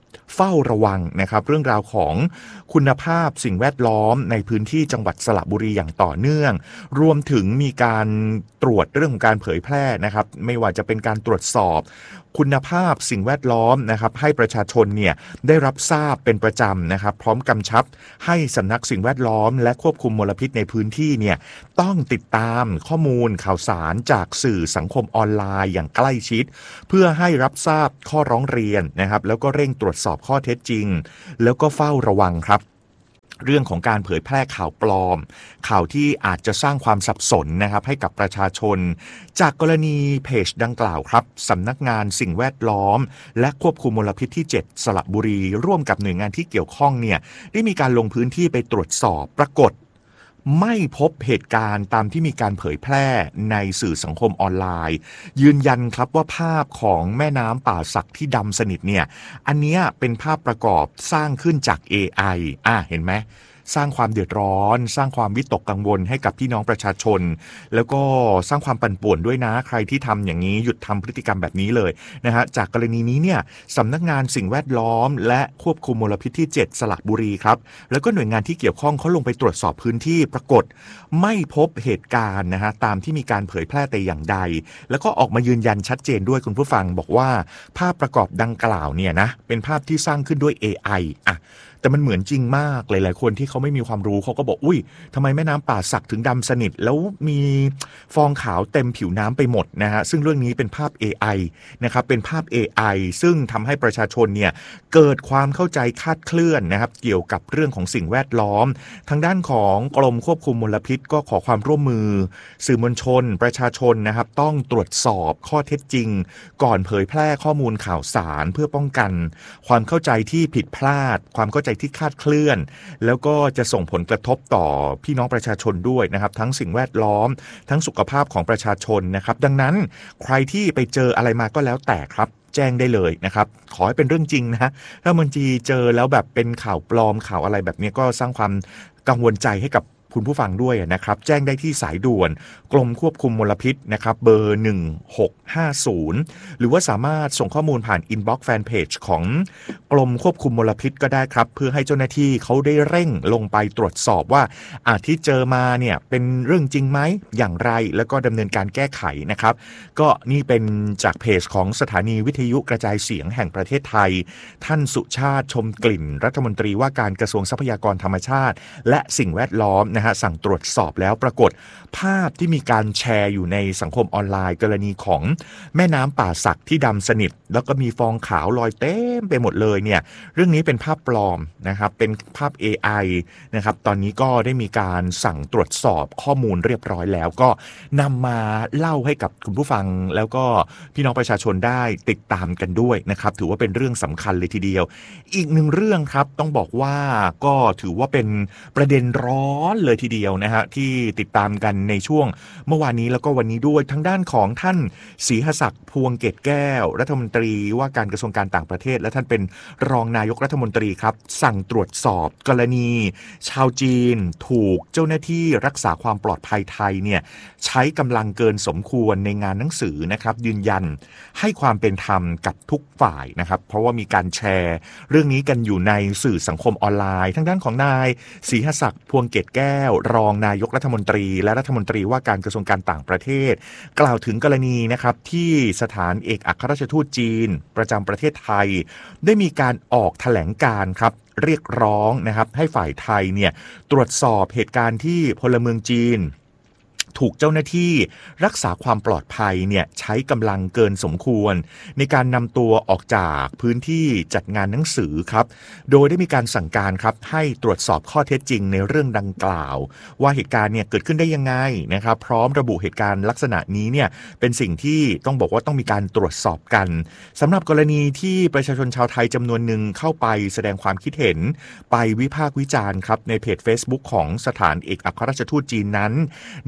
เฝ้าระวังนะครับเรื่องราวของคุณภาพสิ่งแวดล้อมในพื้นที่จังหวัดสระบุรีอย่างต่อเนื่องรวมถึงมีการตรวจเรื่องของการเผยแพร่นะครับไม่ว่าจะเป็นการตรวจสอบคุณภาพสิ่งแวดล้อมนะครับให้ประชาชนเนี่ยได้รับทราบเป็นประจำนะครับพร้อมกำชับให้สำนักสิ่งแวดล้อมและควบคุมมลพิษในพื้นที่เนี่ยต้องติดตามข้อมูลข่าวสารจากสื่อสังคมออนไลน์อย่างใกล้ชิดเพื่อให้รับทราบข้อร้องเรียนนะครับแล้วก็เร่งตรวจสอบข้อเท็จจริงแล้วก็เฝ้าระวังครับเรื่องของการเผยแพร่ข่าวปลอมข่าวที่อาจจะสร้างความสับสนนะครับให้กับประชาชนจากกรณีเพจดังกล่าวครับสำนักงานสิ่งแวดล้อมและควบคุมมลพิษที่เจ็ดสระบุรีร่วมกับหน่วยงานที่เกี่ยวข้องเนี่ยได้มีการลงพื้นที่ไปตรวจสอบปรากฏไม่พบเหตุการณ์ตามที่มีการเผยแพร่ในสื่อสังคมออนไลน์ยืนยันครับว่าภาพของแม่น้ำป่าสักที่ดำสนิทเนี่ยอันนี้เป็นภาพประกอบสร้างขึ้นจาก เอ ไอ อ่ะเห็นไหมสร้างความเดือดร้อนสร้างความวิตกกังวลให้กับพี่น้องประชาชนแล้วก็สร้างความปั่นป่วนด้วยนะใครที่ทำอย่างนี้หยุดทำพฤติกรรมแบบนี้เลยนะฮะจากกรณีนี้เนี่ยสำนักงานสิ่งแวดล้อมและควบคุมมลพิษที่เจ็ดสระบุรีครับแล้วก็หน่วยงานที่เกี่ยวข้องเขาลงไปตรวจสอบพื้นที่ปรากฏไม่พบเหตุการณ์นะฮะตามที่มีการเผยแพร่แต่อย่างใดแล้วก็ออกมายืนยันชัดเจนด้วยคุณผู้ฟังบอกว่าภาพประกอบดังกล่าวเนี่ยนะเป็นภาพที่สร้างขึ้นด้วย เอ ไอ อ่ะแต่มันเหมือนจริงมากหลายๆคนที่เขาไม่มีความรู้เขาก็บอกอุ้ยทำไมแม่น้ำป่าสักถึงดำสนิทแล้วมีฟองขาวเต็มผิวน้ำไปหมดนะฮะซึ่งเรื่องนี้เป็นภาพ เอ ไอ นะครับเป็นภาพ เอ ไอ ซึ่งทำให้ประชาชนเนี่ยเกิดความเข้าใจคลาดเคลื่อนนะครับเกี่ยวกับเรื่องของสิ่งแวดล้อมทางด้านของกรมควบคุมมลพิษก็ขอความร่วมมือสื่อมวลชนประชาชนนะครับต้องตรวจสอบข้อเท็จจริงก่อนเผยแพร่ข้อมูลข่าวสารเพื่อป้องกันความเข้าใจที่ผิดพลาดความเข้าใจที่คลาดเคลื่อนแล้วก็จะส่งผลกระทบต่อพี่น้องประชาชนด้วยนะครับทั้งสิ่งแวดล้อมทั้งสุขภาพของประชาชนนะครับดังนั้นใครที่ไปเจออะไรมาก็แล้วแต่ครับแจ้งได้เลยนะครับขอให้เป็นเรื่องจริงนะถ้ามันจีเจอแล้วแบบเป็นข่าวปลอมข่าวอะไรแบบนี้ก็สร้างความกังวลใจให้กับคุณผู้ฟังด้วยนะครับแจ้งได้ที่สายด่วนกรมควบคุมมลพิษนะครับเบอร์หนึ่งหกห้าศูนย์หรือว่าสามารถส่งข้อมูลผ่านอินบ็อกซ์แฟนเพจของกรมควบคุมมลพิษก็ได้ครับเพื่อให้เจ้าหน้าที่เขาได้เร่งลงไปตรวจสอบว่าอาที่เจอมาเนี่ยเป็นเรื่องจริงไหมอย่างไรแล้วก็ดำเนินการแก้ไขนะครับก็นี่เป็นจากเพจของสถานีวิทยุกระจายเสียงแห่งประเทศไทยท่านสุชาติชมกลิ่นรัฐมนตรีว่าการกระทรวงทรัพยากรธรรมชาติและสิ่งแวดล้อมนะฮะสั่งตรวจสอบแล้วปรากฏภาพที่มีการแชร์อยู่ในสังคมออนไลน์กรณีของแม่น้ำป่าสักที่ดำสนิทแล้วก็มีฟองขาวลอยเต็มไปหมดเลยเนี่ยเรื่องนี้เป็นภาพปลอมนะครับเป็นภาพ เอ ไอ นะครับตอนนี้ก็ได้มีการสั่งตรวจสอบข้อมูลเรียบร้อยแล้วก็นำมาเล่าให้กับคุณผู้ฟังแล้วก็พี่น้องประชาชนได้ติดตามกันด้วยนะครับถือว่าเป็นเรื่องสำคัญเลยทีเดียวอีกหนึ่งเรื่องครับต้องบอกว่าก็ถือว่าเป็นประเด็นร้อนเลยทีเดียวนะฮะที่ติดตามกันในช่วงเมื่อวานนี้แล้วก็วันนี้ด้วยทางด้านของท่านศรีหศักดิ์พวงเกตแก้วรัฐมนตรีว่าการกระทรวงการต่างประเทศและท่านเป็นรองนายกรัฐมนตรีครับสั่งตรวจสอบกรณีชาวจีนถูกเจ้าหน้าที่รักษาความปลอดภัยไทยเนี่ยใช้กำลังเกินสมควรในงานหนังสือนะครับยืนยันให้ความเป็นธรรมกับทุกฝ่ายนะครับเพราะว่ามีการแชร์เรื่องนี้กันอยู่ในสื่อสังคมออนไลน์ทางด้านของนายศรีหศักดิ์พวงเกตแก้วรองนายกรัฐมนตรีและรัฐมนตรีว่าการกระทรวงการต่างประเทศกล่าวถึงกรณีนะครับที่สถานเอกอัครราชทูตจีนประจำประเทศไทยได้มีการออกแถลงการณ์ครับเรียกร้องนะครับให้ฝ่ายไทยเนี่ยตรวจสอบเหตุการณ์ที่พลเมืองจีนถูกเจ้าหน้าที่รักษาความปลอดภัยเนี่ยใช้กำลังเกินสมควรในการนำตัวออกจากพื้นที่จัดงานหนังสือครับโดยได้มีการสั่งการครับให้ตรวจสอบข้อเท็จจริงในเรื่องดังกล่าวว่าเหตุการณ์เนี่ยเกิดขึ้นได้ยังไงนะครับพร้อมระบุเหตุการณ์ลักษณะนี้เนี่ยเป็นสิ่งที่ต้องบอกว่าต้องมีการตรวจสอบกันสำหรับกรณีที่ประชาชนชาวไทยจำนวนหนึ่งเข้าไปแสดงความคิดเห็นไปวิพากษ์วิจารณ์ครับในเพจ Facebook ของสถานเอกอัครราชทูตจีนนั้นนาย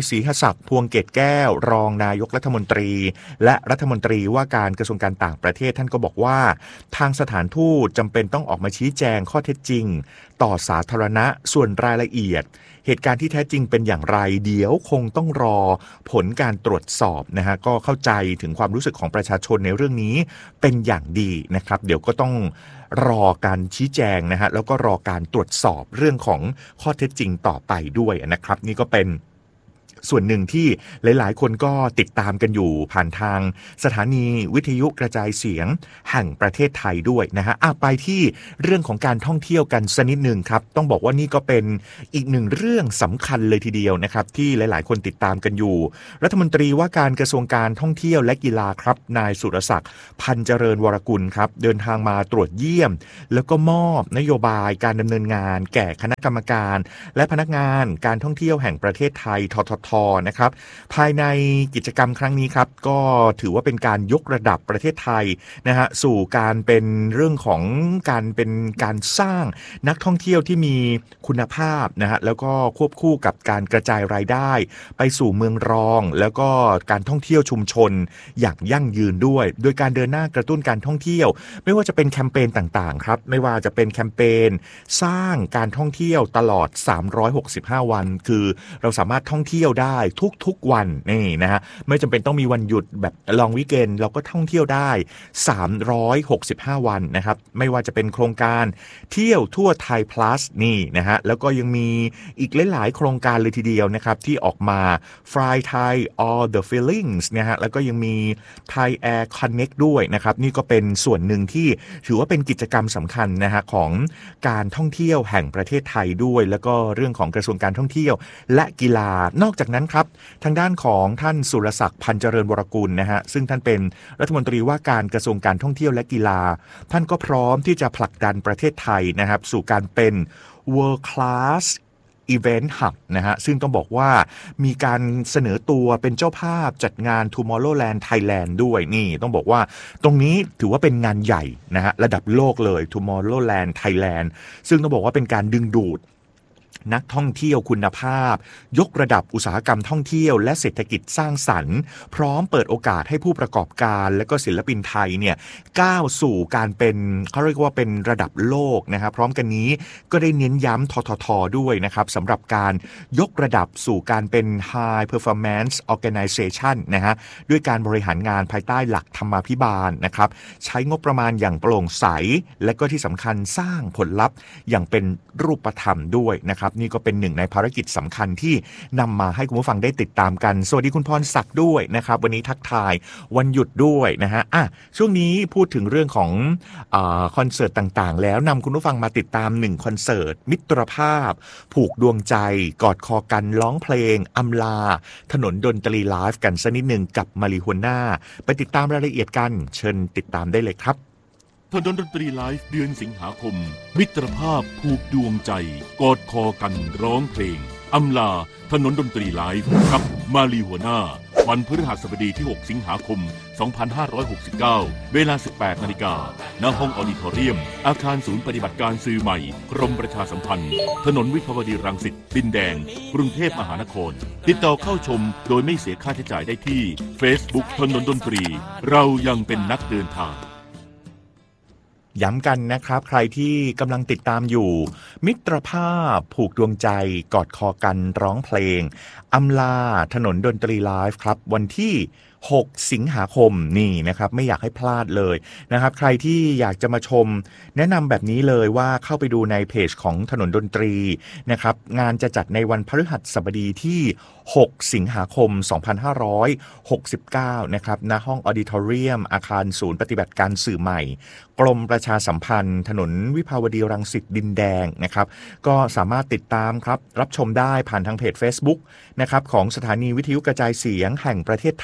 ศรีหศักดิ์พวงเกตแก้วรองนายกรัฐมนตรีและรัฐมนตรีว่าการกระทรวงการต่างประเทศท่านก็บอกว่าทางสถานทูตจำเป็นต้องออกมาชี้แจงข้อเท็จจริงต่อสาธารณะส่วนรายละเอียดเหตุการณ์ที่แท้จริงเป็นอย่างไรเดี๋ยวคงต้องรอผลการตรวจสอบนะฮะก็เข้าใจถึงความรู้สึกของประชาชนในเรื่องนี้เป็นอย่างดีนะครับเดี๋ยวก็ต้องรอการชี้แจงนะฮะแล้วก็รอการตรวจสอบเรื่องของข้อเท็จจริงต่อไปด้วยนะครับนี่ก็เป็นส่วนหนึ่งที่หลายๆคนก็ติดตามกันอยู่ผ่านทางสถานีวิทยุกระจายเสียงแห่งประเทศไทยด้วยนะฮะอ่ะไปที่เรื่องของการท่องเที่ยวกันสักนิดนึงครับต้องบอกว่านี่ก็เป็นอีกหนึ่งเรื่องสำคัญเลยทีเดียวนะครับที่หลายๆคนติดตามกันอยู่รัฐมนตรีว่าการกระทรวงการท่องเที่ยวและกีฬาครับนายสุรศักดิ์พันเจริญวรกุลครับเดินทางมาตรวจเยี่ยมแล้วก็มอบนโยบายการดำเนินงานแก่คณะกรรมการและพนักงานการท่องเที่ยวแห่งประเทศไทยทททนะครับภายในกิจกรรมครั้งนี้ครับก็ถือว่าเป็นการยกระดับประเทศไทยนะฮะสู่การเป็นเรื่องของการเป็นการสร้างนักท่องเที่ยวที่มีคุณภาพนะฮะแล้วก็ควบคู่กับการกระจายรายได้ไปสู่เมืองรองแล้วก็การท่องเที่ยวชุมชนอย่างยั่งยืนด้วยโดยการเดินหน้ากระตุ้นการท่องเที่ยวไม่ว่าจะเป็นแคมเปญต่างๆครับไม่ว่าจะเป็นแคมเปญสร้างการท่องเที่ยวตลอดสามร้อยหกสิบห้าวันคือเราสามารถท่องเที่ยวได้ทุกๆวันนี่นะฮะไม่จำเป็นต้องมีวันหยุดแบบลองวีคเอนด์เราก็ท่องเที่ยวได้สามร้อยหกสิบห้าวันนะครับไม่ว่าจะเป็นโครงการเที่ยวทั่วไทย plus นี่นะฮะแล้วก็ยังมีอีกหลายๆโครงการเลยทีเดียวนะครับที่ออกมา Fly Thai All the Feelings นะฮะแล้วก็ยังมี Thai Air Connect ด้วยนะครับนี่ก็เป็นส่วนหนึ่งที่ถือว่าเป็นกิจกรรมสำคัญนะฮะของการท่องเที่ยวแห่งประเทศไทยด้วยแล้วก็เรื่องของกระทรวงการท่องเที่ยวและกีฬานอกจากนั้นครับทางด้านของท่านสุรศักดิ์พันเจริญวรกุลนะฮะซึ่งท่านเป็นรัฐมนตรีว่าการกระทรวงการท่องเที่ยวและกีฬาท่านก็พร้อมที่จะผลักดันประเทศไทยนะครับสู่การเป็น World Class Event Hub นะฮะซึ่งต้องบอกว่ามีการเสนอตัวเป็นเจ้าภาพจัดงาน Tomorrowland Thailand ด้วยนี่ต้องบอกว่าตรงนี้ถือว่าเป็นงานใหญ่นะฮะระดับโลกเลย Tomorrowland Thailand ซึ่งต้องบอกว่าเป็นการดึงดูดนักท่องเที่ยวคุณภาพยกระดับอุตสาหกรรมท่องเที่ยวและเศรษฐกิจสร้างสรรค์พร้อมเปิดโอกาสให้ผู้ประกอบการและก็ศิลปินไทยเนี่ยก้าวสู่การเป็นเขาเรียกว่าเป็นระดับโลกนะครับพร้อมกันนี้ก็ได้เน้นย้ำทททด้วยนะครับสำหรับการยกระดับสู่การเป็น High Performance Organization นะฮะด้วยการบริหารงานภายใต้หลักธรรมาภิบาลนะครับใช้งบประมาณอย่างโปร่งใสและก็ที่สำคัญสร้างผลลัพธ์อย่างเป็นรูปธรรมด้วยนะครับนี่ก็เป็นหนึ่งในภารกิจสำคัญที่นำมาให้คุณผู้ฟังได้ติดตามกันสวัสดีคุณพรศักดิ์ด้วยนะครับวันนี้ทักทายวันหยุดด้วยนะฮะอ่ะช่วงนี้พูดถึงเรื่องของอ่าคอนเสิร์ตต่างๆแล้วนำคุณผู้ฟังมาติดตามหนึ่งคอนเสิร์ตมิตรภาพผูกดวงใจกอดคอกันร้องเพลงอำลาถนนดนตรีไลฟ์กันสักนิดหนึ่งกับมาริฮวน่าไปติดตามรายละเอียดกันเชิญติดตามได้เลยครับถนนดนตรีไลฟ์เดือนสิงหาคมมิตรภาพผูกดวงใจกอดคอกันร้องเพลงอำลาถนนดนตรีไลฟ์กับมาลีหัวหน้าวันพฤหัสบดีที่หกสิงหาคมสองพันห้าร้อยหกสิบเก้าเวลา สิบแปดนาฬิกา ณ ห้องออดิทอเรียมอาคารศูนย์ปฏิบัติการสื่อใหม่กรมประชาสัมพันธ์ถนนวิภาวดีรังสิตดินแดงกรุงเทพมหานครติดต่อเข้าชมโดยไม่เสียค่าใช้จ่ายได้ที่ Facebook ถนนดนตรีเรายังเป็นนักเดินทางย้ำกันนะครับใครที่กำลังติดตามอยู่มิตรภาพผูกดวงใจกอดคอกันร้องเพลงอำลาถนนดนตรีไลฟ์ครับวันที่หกสิงหาคมนี่นะครับไม่อยากให้พลาดเลยนะครับใครที่อยากจะมาชมแนะนำแบบนี้เลยว่าเข้าไปดูในเพจของถนนดนตรีนะครับงานจะจัดในวันพฤหัสบดีที่หกสิงหาคมสองพันห้าร้อยหกสิบเก้านะครับณห้องออดิทอเรียมอาคารศูนย์ปฏิบัติการสื่อใหม่กรมประชาสัมพันธ์ถนนวิภาวดีรังสิตดินแดงนะครับก็สามารถติดตามครับรับชมได้ผ่านทางเพจ Facebook นะครับของสถานีวิทยุกระจายเสียงแห่งประเทศไทย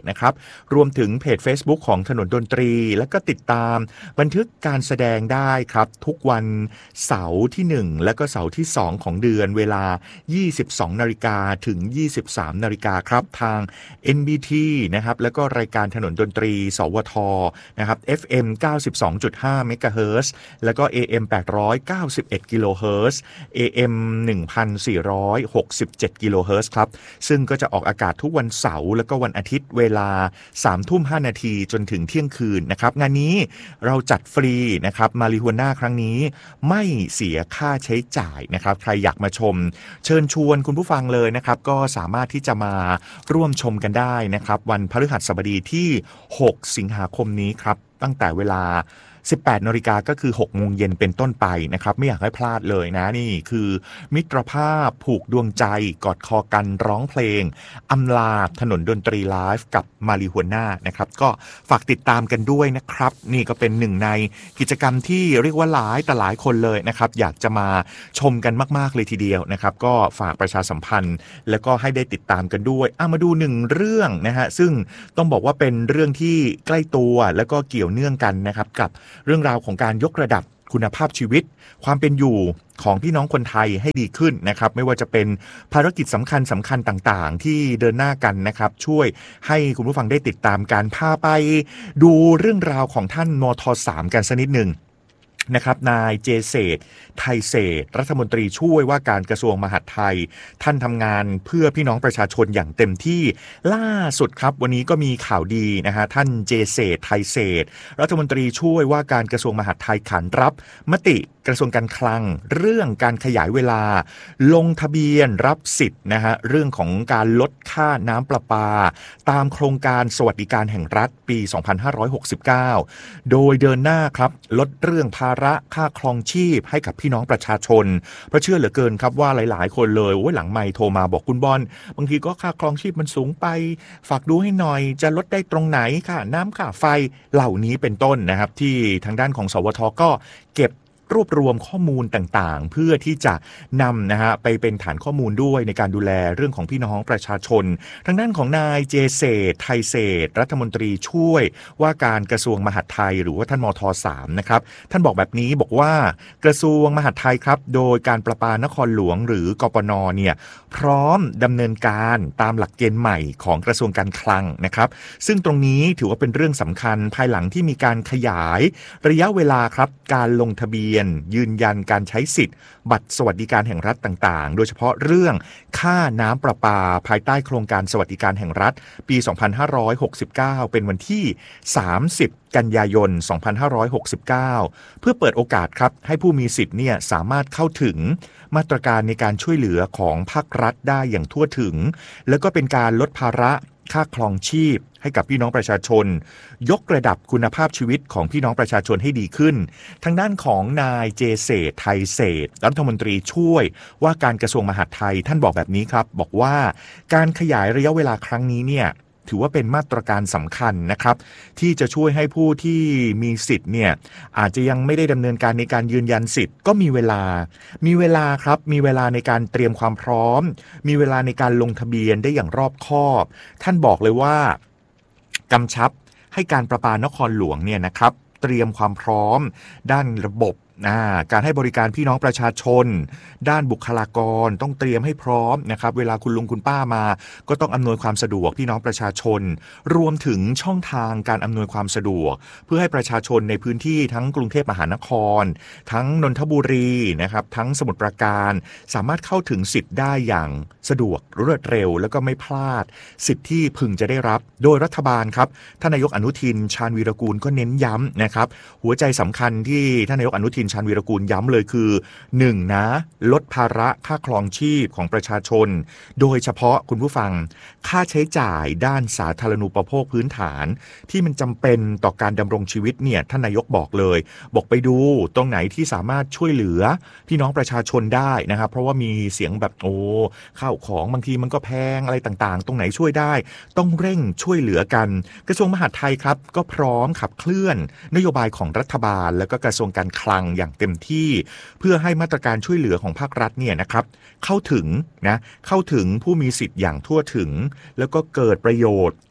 นะครับรวมถึงเพจ Facebook ของถนนดนตรีแล้วก็ติดตามบันทึกการแสดงได้ครับทุกวันเสาร์ที่หนึ่งและก็เสาร์ที่สองของเดือนเวลา ยี่สิบสองนาฬิกา ถึง ยี่สิบสามนาฬิกาครับทาง เอ็น บี ที นะครับแล้วก็รายการถนนดนตรีสวทนะครับ เอฟ เอ็ม เก้าสิบสองจุดห้า เมกะเฮิรตซ์แล้วก็ เอ เอ็ม แปดร้อยเก้าสิบเอ็ด กิโลเฮิรตซ์ เอ เอ็ม หนึ่งพันสี่ร้อยหกสิบเจ็ด กิโลเฮิรตซ์ครับซึ่งก็จะออกอากาศทุกวันเสาร์แล้วก็วันอาทิตย์เวลา สามทุ่มห้านาทีจนถึงเที่ยงคืนนะครับงานนี้เราจัดฟรีนะครับมาริฮวน่าครั้งนี้ไม่เสียค่าใช้จ่ายนะครับใครอยากมาชมเชิญชวนคุณผู้ฟังเลยนะครับก็สามารถที่จะมาร่วมชมกันได้นะครับวันพฤหัสบดีที่หกสิงหาคมนี้ครับตั้งแต่เวลาสิบแปดนาฬิกาก็คือหกโมงเย็นเป็นต้นไปนะครับไม่อยากให้พลาดเลยนะนี่คือมิตรภาพผูกดวงใจกอดคอกันร้องเพลงอำลาถนนดนตรีไลฟ์กับมาริฮวน่านะครับก็ฝากติดตามกันด้วยนะครับนี่ก็เป็นหนึ่งในกิจกรรมที่เรียกว่าหลายแต่หลายคนเลยนะครับอยากจะมาชมกันมากๆเลยทีเดียวนะครับก็ฝากประชาสัมพันธ์แล้วก็ให้ได้ติดตามกันด้วยอ่ะมาดูหนึ่งเรื่องนะฮะซึ่งต้องบอกว่าเป็นเรื่องที่ใกล้ตัวแล้วก็เกี่ยวเนื่องกันนะครับกับเรื่องราวของการยกระดับคุณภาพชีวิตความเป็นอยู่ของพี่น้องคนไทยให้ดีขึ้นนะครับไม่ว่าจะเป็นภารกิจสำคัญสำคัญต่างๆที่เดินหน้ากันนะครับช่วยให้คุณผู้ฟังได้ติดตามการพาไปดูเรื่องราวของท่านมท.สาม กันสักนิดหนึ่งนะครับนายเจเศษไทยเศษรัฐมนตรีช่วยว่าการกระทรวงมหาดไทยท่านทำงานเพื่อพี่น้องประชาชนอย่างเต็มที่ล่าสุดครับวันนี้ก็มีข่าวดีนะฮะท่านเจเศษไทยเศษรัฐมนตรีช่วยว่าการกระทรวงมหาดไทยขานรับมติกระทรวงการคลังเรื่องการขยายเวลาลงทะเบียนรับสิทธิ์นะฮะเรื่องของการลดค่าน้ำประปาตามโครงการสวัสดิการแห่งรัฐปีสองพันห้าร้อยหกสิบเก้าโดยเดินหน้าครับลดเรื่องภาระค่าครองชีพให้กับพี่น้องประชาชนเพราะเชื่อเหลือเกินครับว่าหลายๆคนเลยโอ้ยหลังไมค์โทรมาบอกคุณบอลบางทีก็ค่าครองชีพมันสูงไปฝากดูให้หน่อยจะลดได้ตรงไหนค่ะน้ำค่าไฟเหล่านี้เป็นต้นนะครับที่ทางด้านของสวทก็เก็บรวบรวมข้อมูลต่างๆเพื่อที่จะนำนะฮะไปเป็นฐานข้อมูลด้วยในการดูแลเรื่องของพี่น้องประชาชนทางด้านของนายเจเศษไทยเศษรัฐมนตรีช่วยว่าการกระทรวงมหาดไทยหรือว่าท่านมท.สาม นะครับท่านบอกแบบนี้บอกว่ากระทรวงมหาดไทยครับโดยการประปานครหลวงหรือกปน.เนี่ยพร้อมดำเนินการตามหลักเกณฑ์ใหม่ของกระทรวงการคลังนะครับซึ่งตรงนี้ถือว่าเป็นเรื่องสำคัญภายหลังที่มีการขยายระยะเวลาครับการลงทะเบียนยืนยันการใช้สิทธิ์บัตรสวัสดิการแห่งรัฐต่างๆโดยเฉพาะเรื่องค่าน้ำประปาภายใต้โครงการสวัสดิการแห่งรัฐปีสองพันห้าร้อยหกสิบเก้าเป็นวันที่สามสิบกันยายนสองพันห้าร้อยหกสิบเก้าเพื่อเปิดโอกาสครับให้ผู้มีสิทธิ์เนี่ยสามารถเข้าถึงมาตรการในการช่วยเหลือของภาครัฐได้อย่างทั่วถึงแล้วก็เป็นการลดภาระค่าครองชีพให้กับพี่น้องประชาชนยกระดับคุณภาพชีวิตของพี่น้องประชาชนให้ดีขึ้นทางด้านของนายเจเศษไทยเศษรัฐมนตรีช่วยว่าการกระทรวงมหาดไทยท่านบอกแบบนี้ครับบอกว่าการขยายระยะเวลาครั้งนี้เนี่ยถือว่าเป็นมาตรการสำคัญนะครับที่จะช่วยให้ผู้ที่มีสิทธิ์เนี่ยอาจจะยังไม่ได้ดำเนินการในการยืนยันสิทธิ์ก็มีเวลามีเวลาครับมีเวลาในการเตรียมความพร้อมมีเวลาในการลงทะเบียนได้อย่างรอบคอบท่านบอกเลยว่ากำชับให้การประปานครหลวงเนี่ยนะครับเตรียมความพร้อมด้านระบบการให้บริการพี่น้องประชาชนด้านบุคลากรต้องเตรียมให้พร้อมนะครับเวลาคุณลุงคุณป้ามาก็ต้องอำนวยความสะดวกพี่น้องประชาชนรวมถึงช่องทางการอำนวยความสะดวกเพื่อให้ประชาชนในพื้นที่ทั้งกรุงเทพมหานครทั้งนนทบุรีนะครับทั้งสมุทรปราการสามารถเข้าถึงสิทธิ์ได้อย่างสะดวกรวดเร็วแล้วก็ไม่พลาดสิทธิ์ที่พึงจะได้รับโดยรัฐบาลครับท่านนายกอนุทินชาญวีรกูลก็เน้นย้ำนะครับหัวใจสำคัญที่ท่านนายกอนุทินชาญวีรกูลย้ำเลยคือหนึ่งนะลดภาระค่าครองชีพของประชาชนโดยเฉพาะคุณผู้ฟังค่าใช้จ่ายด้านสาธารณูปโภคพื้นฐานที่มันจำเป็นต่อการดำรงชีวิตเนี่ยท่านนายกบอกเลยบอกไปดูตรงไหนที่สามารถช่วยเหลือพี่น้องประชาชนได้นะครับเพราะว่ามีเสียงแบบโอ้ข้าวของบางทีมันก็แพงอะไรต่างๆตรงไหนช่วยได้ต้องเร่งช่วยเหลือกันกระทรวงมหาดไทยครับก็พร้อมขับเคลื่อนนโยบายของรัฐบาลแล้วก็กระทรวงการคลังอย่างเต็มที่เพื่อให้มาตรการช่วยเหลือของภาครัฐเนี่ยนะครับเข้าถึงนะเข้าถึงผู้มีสิทธิ์อย่างทั่วถึงแล้วก็เกิดประโยชน์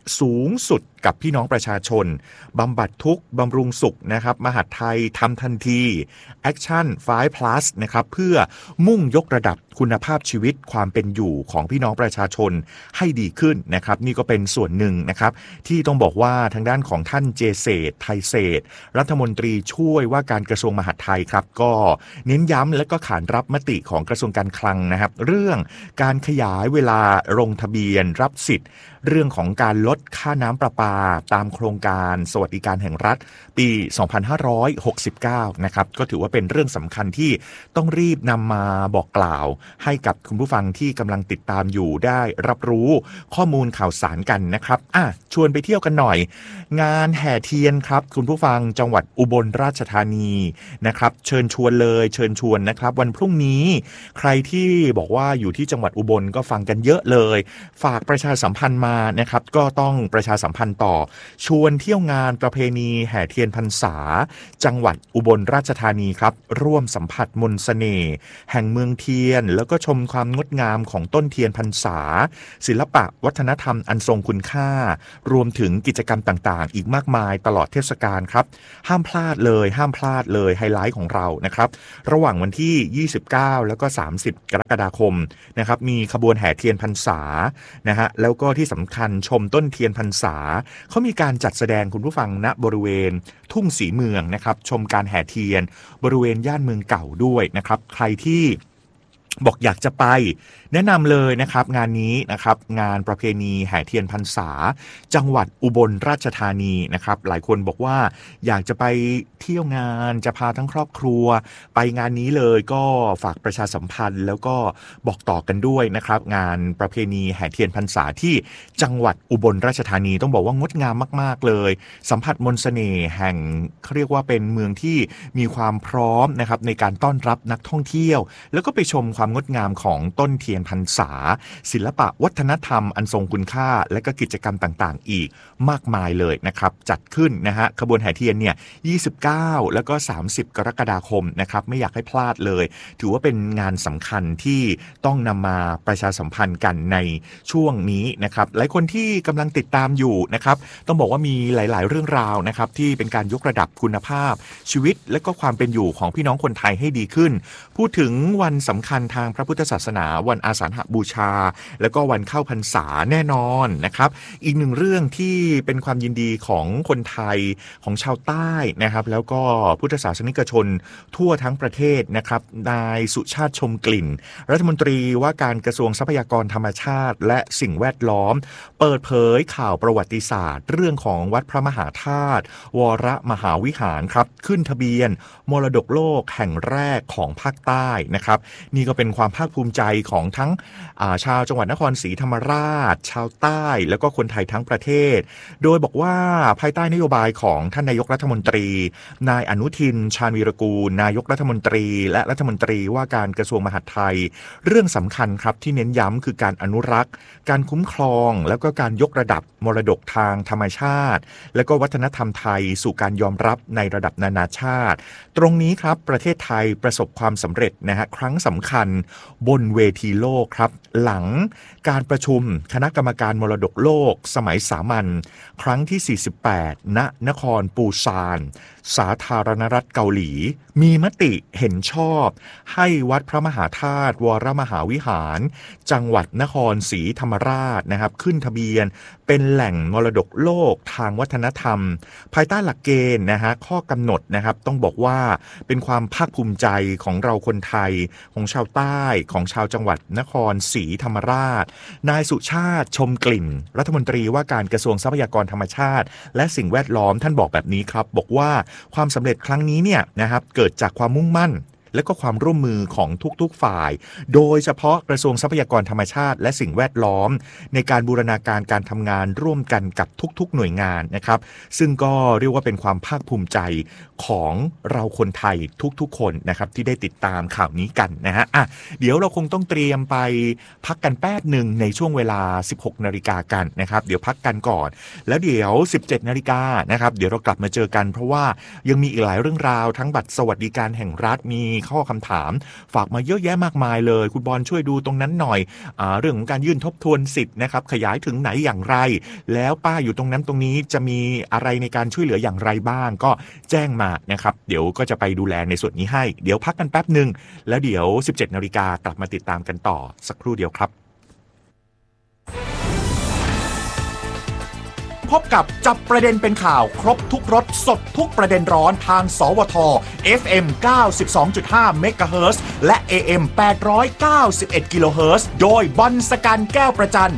สูงสุดกับพี่น้องประชาชนบำบัดทุกข์บำรุงสุขนะครับมหาดไทยทำทันที Action ไฟว์ plus นะครับเพื่อมุ่งยกระดับคุณภาพชีวิตความเป็นอยู่ของพี่น้องประชาชนให้ดีขึ้นนะครับนี่ก็เป็นส่วนหนึ่งนะครับที่ต้องบอกว่าทางด้านของท่านเจเศรษฐ์ไทยเศรษฐ์รัฐมนตรีช่วยว่าการกระทรวงมหาดไทยครับก็เน้นย้ำและก็ขานรับมติของกระทรวงการคลังนะครับเรื่องการขยายเวลาลงทะเบียนรับสิทธิ์เรื่องของการลดค่าน้ำประปาตามโครงการสวัสดิการแห่งรัฐปี สองพันห้าร้อยหกสิบเก้า นะครับก็ถือว่าเป็นเรื่องสำคัญที่ต้องรีบนำมาบอกกล่าวให้กับคุณผู้ฟังที่กำลังติดตามอยู่ได้รับรู้ข้อมูลข่าวสารกันนะครับอ่ะชวนไปเที่ยวกันหน่อยงานแห่เทียนครับคุณผู้ฟังจังหวัดอุบลราชธานีนะครับเชิญชวนเลยเชิญชวนนะครับวันพรุ่งนี้ใครที่บอกว่าอยู่ที่จังหวัดอุบลก็ฟังกันเยอะเลยฝากประชาสัมพันธ์มานะครับก็ต้องประชาสัมพันธ์ต่อชวนเที่ยวงานประเพณีแห่เทียนพรรษาจังหวัดอุบลราชธานีครับร่วมสัมผัสมนต์เสน่ห์แห่งเมืองเทียนแล้วก็ชมความงดงามของต้นเทียนพรรษาศิลปะวัฒนธรรมอันทรงคุณค่ารวมถึงกิจกรรมต่างๆอีกมากมายตลอดเทศกาลครับห้ามพลาดเลยห้ามพลาดเลยไฮไลท์ของเรานะครับระหว่างวันที่ยี่สิบเก้าแล้วก็สามสิบกรกฎาคมนะครับมีขบวนแห่เทียนพรรษานะฮะแล้วก็ที่สำคัญชมต้นเทียนพรรษาเขามีการจัดแสดงคุณผู้ฟังณบริเวณทุ่งสีเมืองนะครับชมการแห่เทียนบริเวณย่านเมืองเก่าด้วยนะครับใครที่บอกอยากจะไปแนะนำเลยนะครับงานนี้นะครับงานประเพณีแห่เทียนพรรษาจังหวัดอุบลราชธานีนะครับหลายคนบอกว่าอยากจะไปเที่ยวงานจะพาทั้งครอบครัวไปงานนี้เลยก็ฝากประชาสัมพันธ์แล้วก็บอกต่อกันด้วยนะครับงานประเพณีแห่เทียนพรรษาที่จังหวัดอุบลราชธานีต้องบอกว่างดงามมากๆเลยสัมผัสมนต์เสน่ห์แห่งเขาเรียกว่าเป็นเมืองที่มีความพร้อมนะครับในการต้อนรับนักท่องเที่ยวแล้วก็ไปชมความงดงามของต้นเทียนพรรษาศิลปะวัฒนธรรมอันทรงคุณค่าและก็กิจกรรมต่างๆอีกมากมายเลยนะครับจัดขึ้นนะฮะขบวนแห่เทียนเนี่ยยี่สิบเก้าแล้วก็สามสิบกรกฎาคมนะครับไม่อยากให้พลาดเลยถือว่าเป็นงานสำคัญที่ต้องนำมาประชาสัมพันธ์กันในช่วงนี้นะครับหลายคนที่กำลังติดตามอยู่นะครับต้องบอกว่ามีหลายๆเรื่องราวนะครับที่เป็นการยกระดับคุณภาพชีวิตและก็ความเป็นอยู่ของพี่น้องคนไทยให้ดีขึ้นพูดถึงวันสำคัญทางพระพุทธศาสนาวันอาสาฬหบูชาแล้วก็วันเข้าพรรษาแน่นอนนะครับอีกหนึ่งเรื่องที่เป็นความยินดีของคนไทยของชาวใต้นะครับแล้วก็พุทธศาสนิกชนทั่วทั้งประเทศนะครับนายสุชาติชมกลิ่นรัฐมนตรีว่าการกระทรวงทรัพยากรธรรมชาติและสิ่งแวดล้อมเปิดเผยข่าวประวัติศาสตร์เรื่องของวัดพระมหาธาตุวรมหาวิหารครับขึ้นทะเบียนมรดกโลกแห่งแรกของภาคใต้นะครับนี่ก็เป็นความภาคภูมิใจของทั้งชาวจังหวัดนครศรีธรรมราชชาวใต้แล้วก็คนไทยทั้งประเทศโดยบอกว่าภายใต้นโยบายของท่านนายกรัฐมนตรีนายอนุทินชาญวีรกูลนายกรัฐมนตรีและรัฐมนตรีว่าการกระทรวงมหาดไทยเรื่องสำคัญครับที่เน้นย้ำคือการอนุรักษ์การคุ้มครองแล้วก็การยกระดับมรดกทางธรรมชาติและก็วัฒนธรรมไทยสู่การยอมรับในระดับนานาชาติตรงนี้ครับประเทศไทยประสบความสำเร็จนะฮะครั้งสำคัญบนเวทีโลกครับหลังการประชุมคณะกรรมการมรดกโลกสมัยสามัญครั้งที่สี่สิบแปดณนครปูซานสาธารณรัฐเกาหลีมีมติเห็นชอบให้วัดพระมหาธาตุวรมหาวิหารจังหวัดนครศรีธรรมราชนะครับขึ้นทะเบียนเป็นแหล่งมรดกโลกทางวัฒนธรรมภายใต้หลักเกณฑ์นะฮะข้อกำหนดนะครับต้องบอกว่าเป็นความภาคภูมิใจของเราคนไทยของชาวใต้ของชาวจังหวัดนครศรีธรรมราชนายสุชาติชมกลิ่นรัฐมนตรีว่าการกระทรวงทรัพยากรธรรมชาติและสิ่งแวดล้อมท่านบอกแบบนี้ครับบอกว่าความสำเร็จครั้งนี้เนี่ยนะครับเกิดจากความมุ่งมั่นและก็ความร่วมมือของทุกๆฝ่ายโดยเฉพาะกระทรวงทรัพยากรธรรมชาติและสิ่งแวดล้อมในการบูรณาการการทำงานร่วมกันกับทุกๆหน่วยงานนะครับซึ่งก็เรียกว่าเป็นความภาคภูมิใจของเราคนไทยทุกๆคนนะครับที่ได้ติดตามข่าวนี้กันนะฮะอ่ะเดี๋ยวเราคงต้องเตรียมไปพักกันแป๊บหนึ่งในช่วงเวลา สิบหกนาฬิกากันนะครับเดี๋ยวพักกันก่อนแล้วเดี๋ยว สิบเจ็ดนาฬิกานะครับเดี๋ยวเรากลับมาเจอกันเพราะว่ายังมีอีกหลายเรื่องราวทั้งบัตรสวัสดิการแห่งรัฐมีข้อคำถามฝากมาเยอะแยะมากมายเลยคุณบอลช่วยดูตรงนั้นหน่อยอ่าเรื่องของการยื่นทบทวนสิทธิ์นะครับขยายถึงไหนอย่างไรแล้วป้าอยู่ตรงนั้นตรงนี้จะมีอะไรในการช่วยเหลืออย่างไรบ้างก็แจ้งมานะครับเดี๋ยวก็จะไปดูแลในส่วนนี้ให้เดี๋ยวพักกันแป๊บนึงแล้วเดี๋ยว สิบเจ็ดนาฬิกากลับมาติดตามกันต่อสักครู่เดียวครับพบกับจับประเด็นเป็นข่าวครบทุกรสสดทุกประเด็นร้อนทางสวท เอฟ เอ็ม เก้าสิบสองจุดห้า เมกะเฮิรตซ์และ เอ เอ็ม แปดร้อยเก้าสิบเอ็ด กิโลเฮิรตซ์โดยบอลสกันแก้วประจัน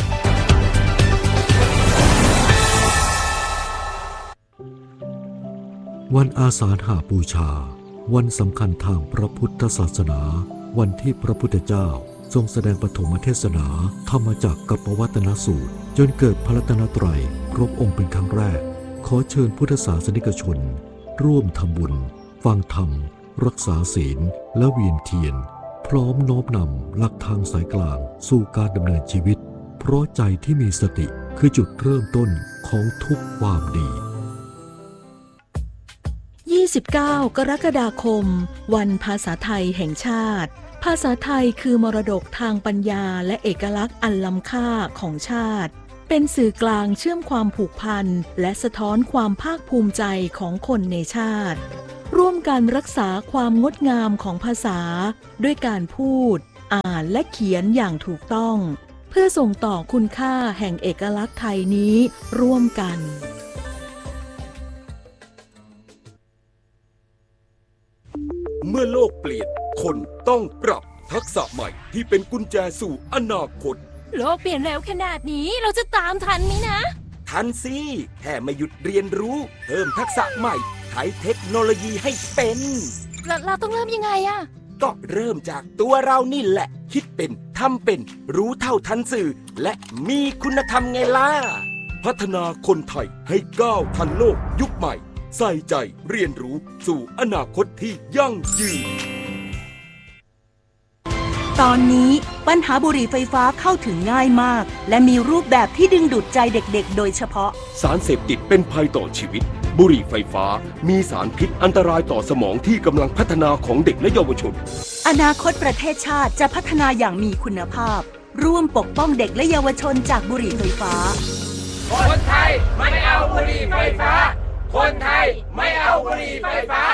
วันอาสาฬหบูชาวันสำคัญทางพระพุทธศาสนาวันที่พระพุทธเจ้าทรงแสดงปฐมเทศนาธรรมจักรกับปวัตนสูตรจนเกิดพระรัตนตรัยครบองค์เป็นครั้งแรกขอเชิญพุทธศาสนิกชนร่วมทำบุญฟังธรรมรักษาศีลและเวียนเทียนพร้อมโน้มนำหลักทางสายกลางสู่การดำเนินชีวิตเพราะใจที่มีสติคือจุดเริ่มต้นของทุกความดียี่สิบเก้ากรกฎาคมวันภาษาไทยแห่งชาติภาษาไทยคือมรดกทางปัญญาและเอกลักษณ์อันล้ำค่าของชาติเป็นสื่อกลางเชื่อมความผูกพันและสะท้อนความภาคภูมิใจของคนในชาติร่วมกันรักษาความงดงามของภาษาด้วยการพูดอ่านและเขียนอย่างถูกต้องเพื่อส่งต่อคุณค่าแห่งเอกลักษณ์ไทยนี้ร่วมกันเมื่อโลกเปลี่ยนคนต้องปรับทักษะใหม่ที่เป็นกุญแจสู่อนาคตโลกเปลี่ยนเร็วขนาดนี้เราจะตามทันไหมนะทันสิแค่ไม่หยุดเรียนรู้เพิ่มทักษะใหม่ใช้เทคโนโลยีให้เป็นเราเราต้องเริ่มยังไงอะก็เริ่มจากตัวเรานี่แหละคิดเป็นทำเป็นรู้เท่าทันสื่อและมีคุณธรรมไงล่ะพัฒนาคนไทยให้ก้าวทันโลกยุคใหม่ใส่ใจเรียนรู้สู่อนาคตที่ยั่งยืนตอนนี้ปัญหาบุหรี่ไฟฟ้าเข้าถึงง่ายมากและมีรูปแบบที่ดึงดูดใจเด็กๆโดยเฉพาะสารเสพติดเป็นภัยต่อชีวิตบุหรี่ไฟฟ้ามีสารพิษอันตรายต่อสมองที่กำลังพัฒนาของเด็กและเยาวชนอนาคตประเทศชาติจะพัฒนาอย่างมีคุณภาพร่วมปกป้องเด็กและเยาวชนจากบุหรี่ไฟฟ้าคนไทยไม่เอาบุหรี่ไฟฟ้าคนไทยไม่เอาบุหรี่ไฟฟ้า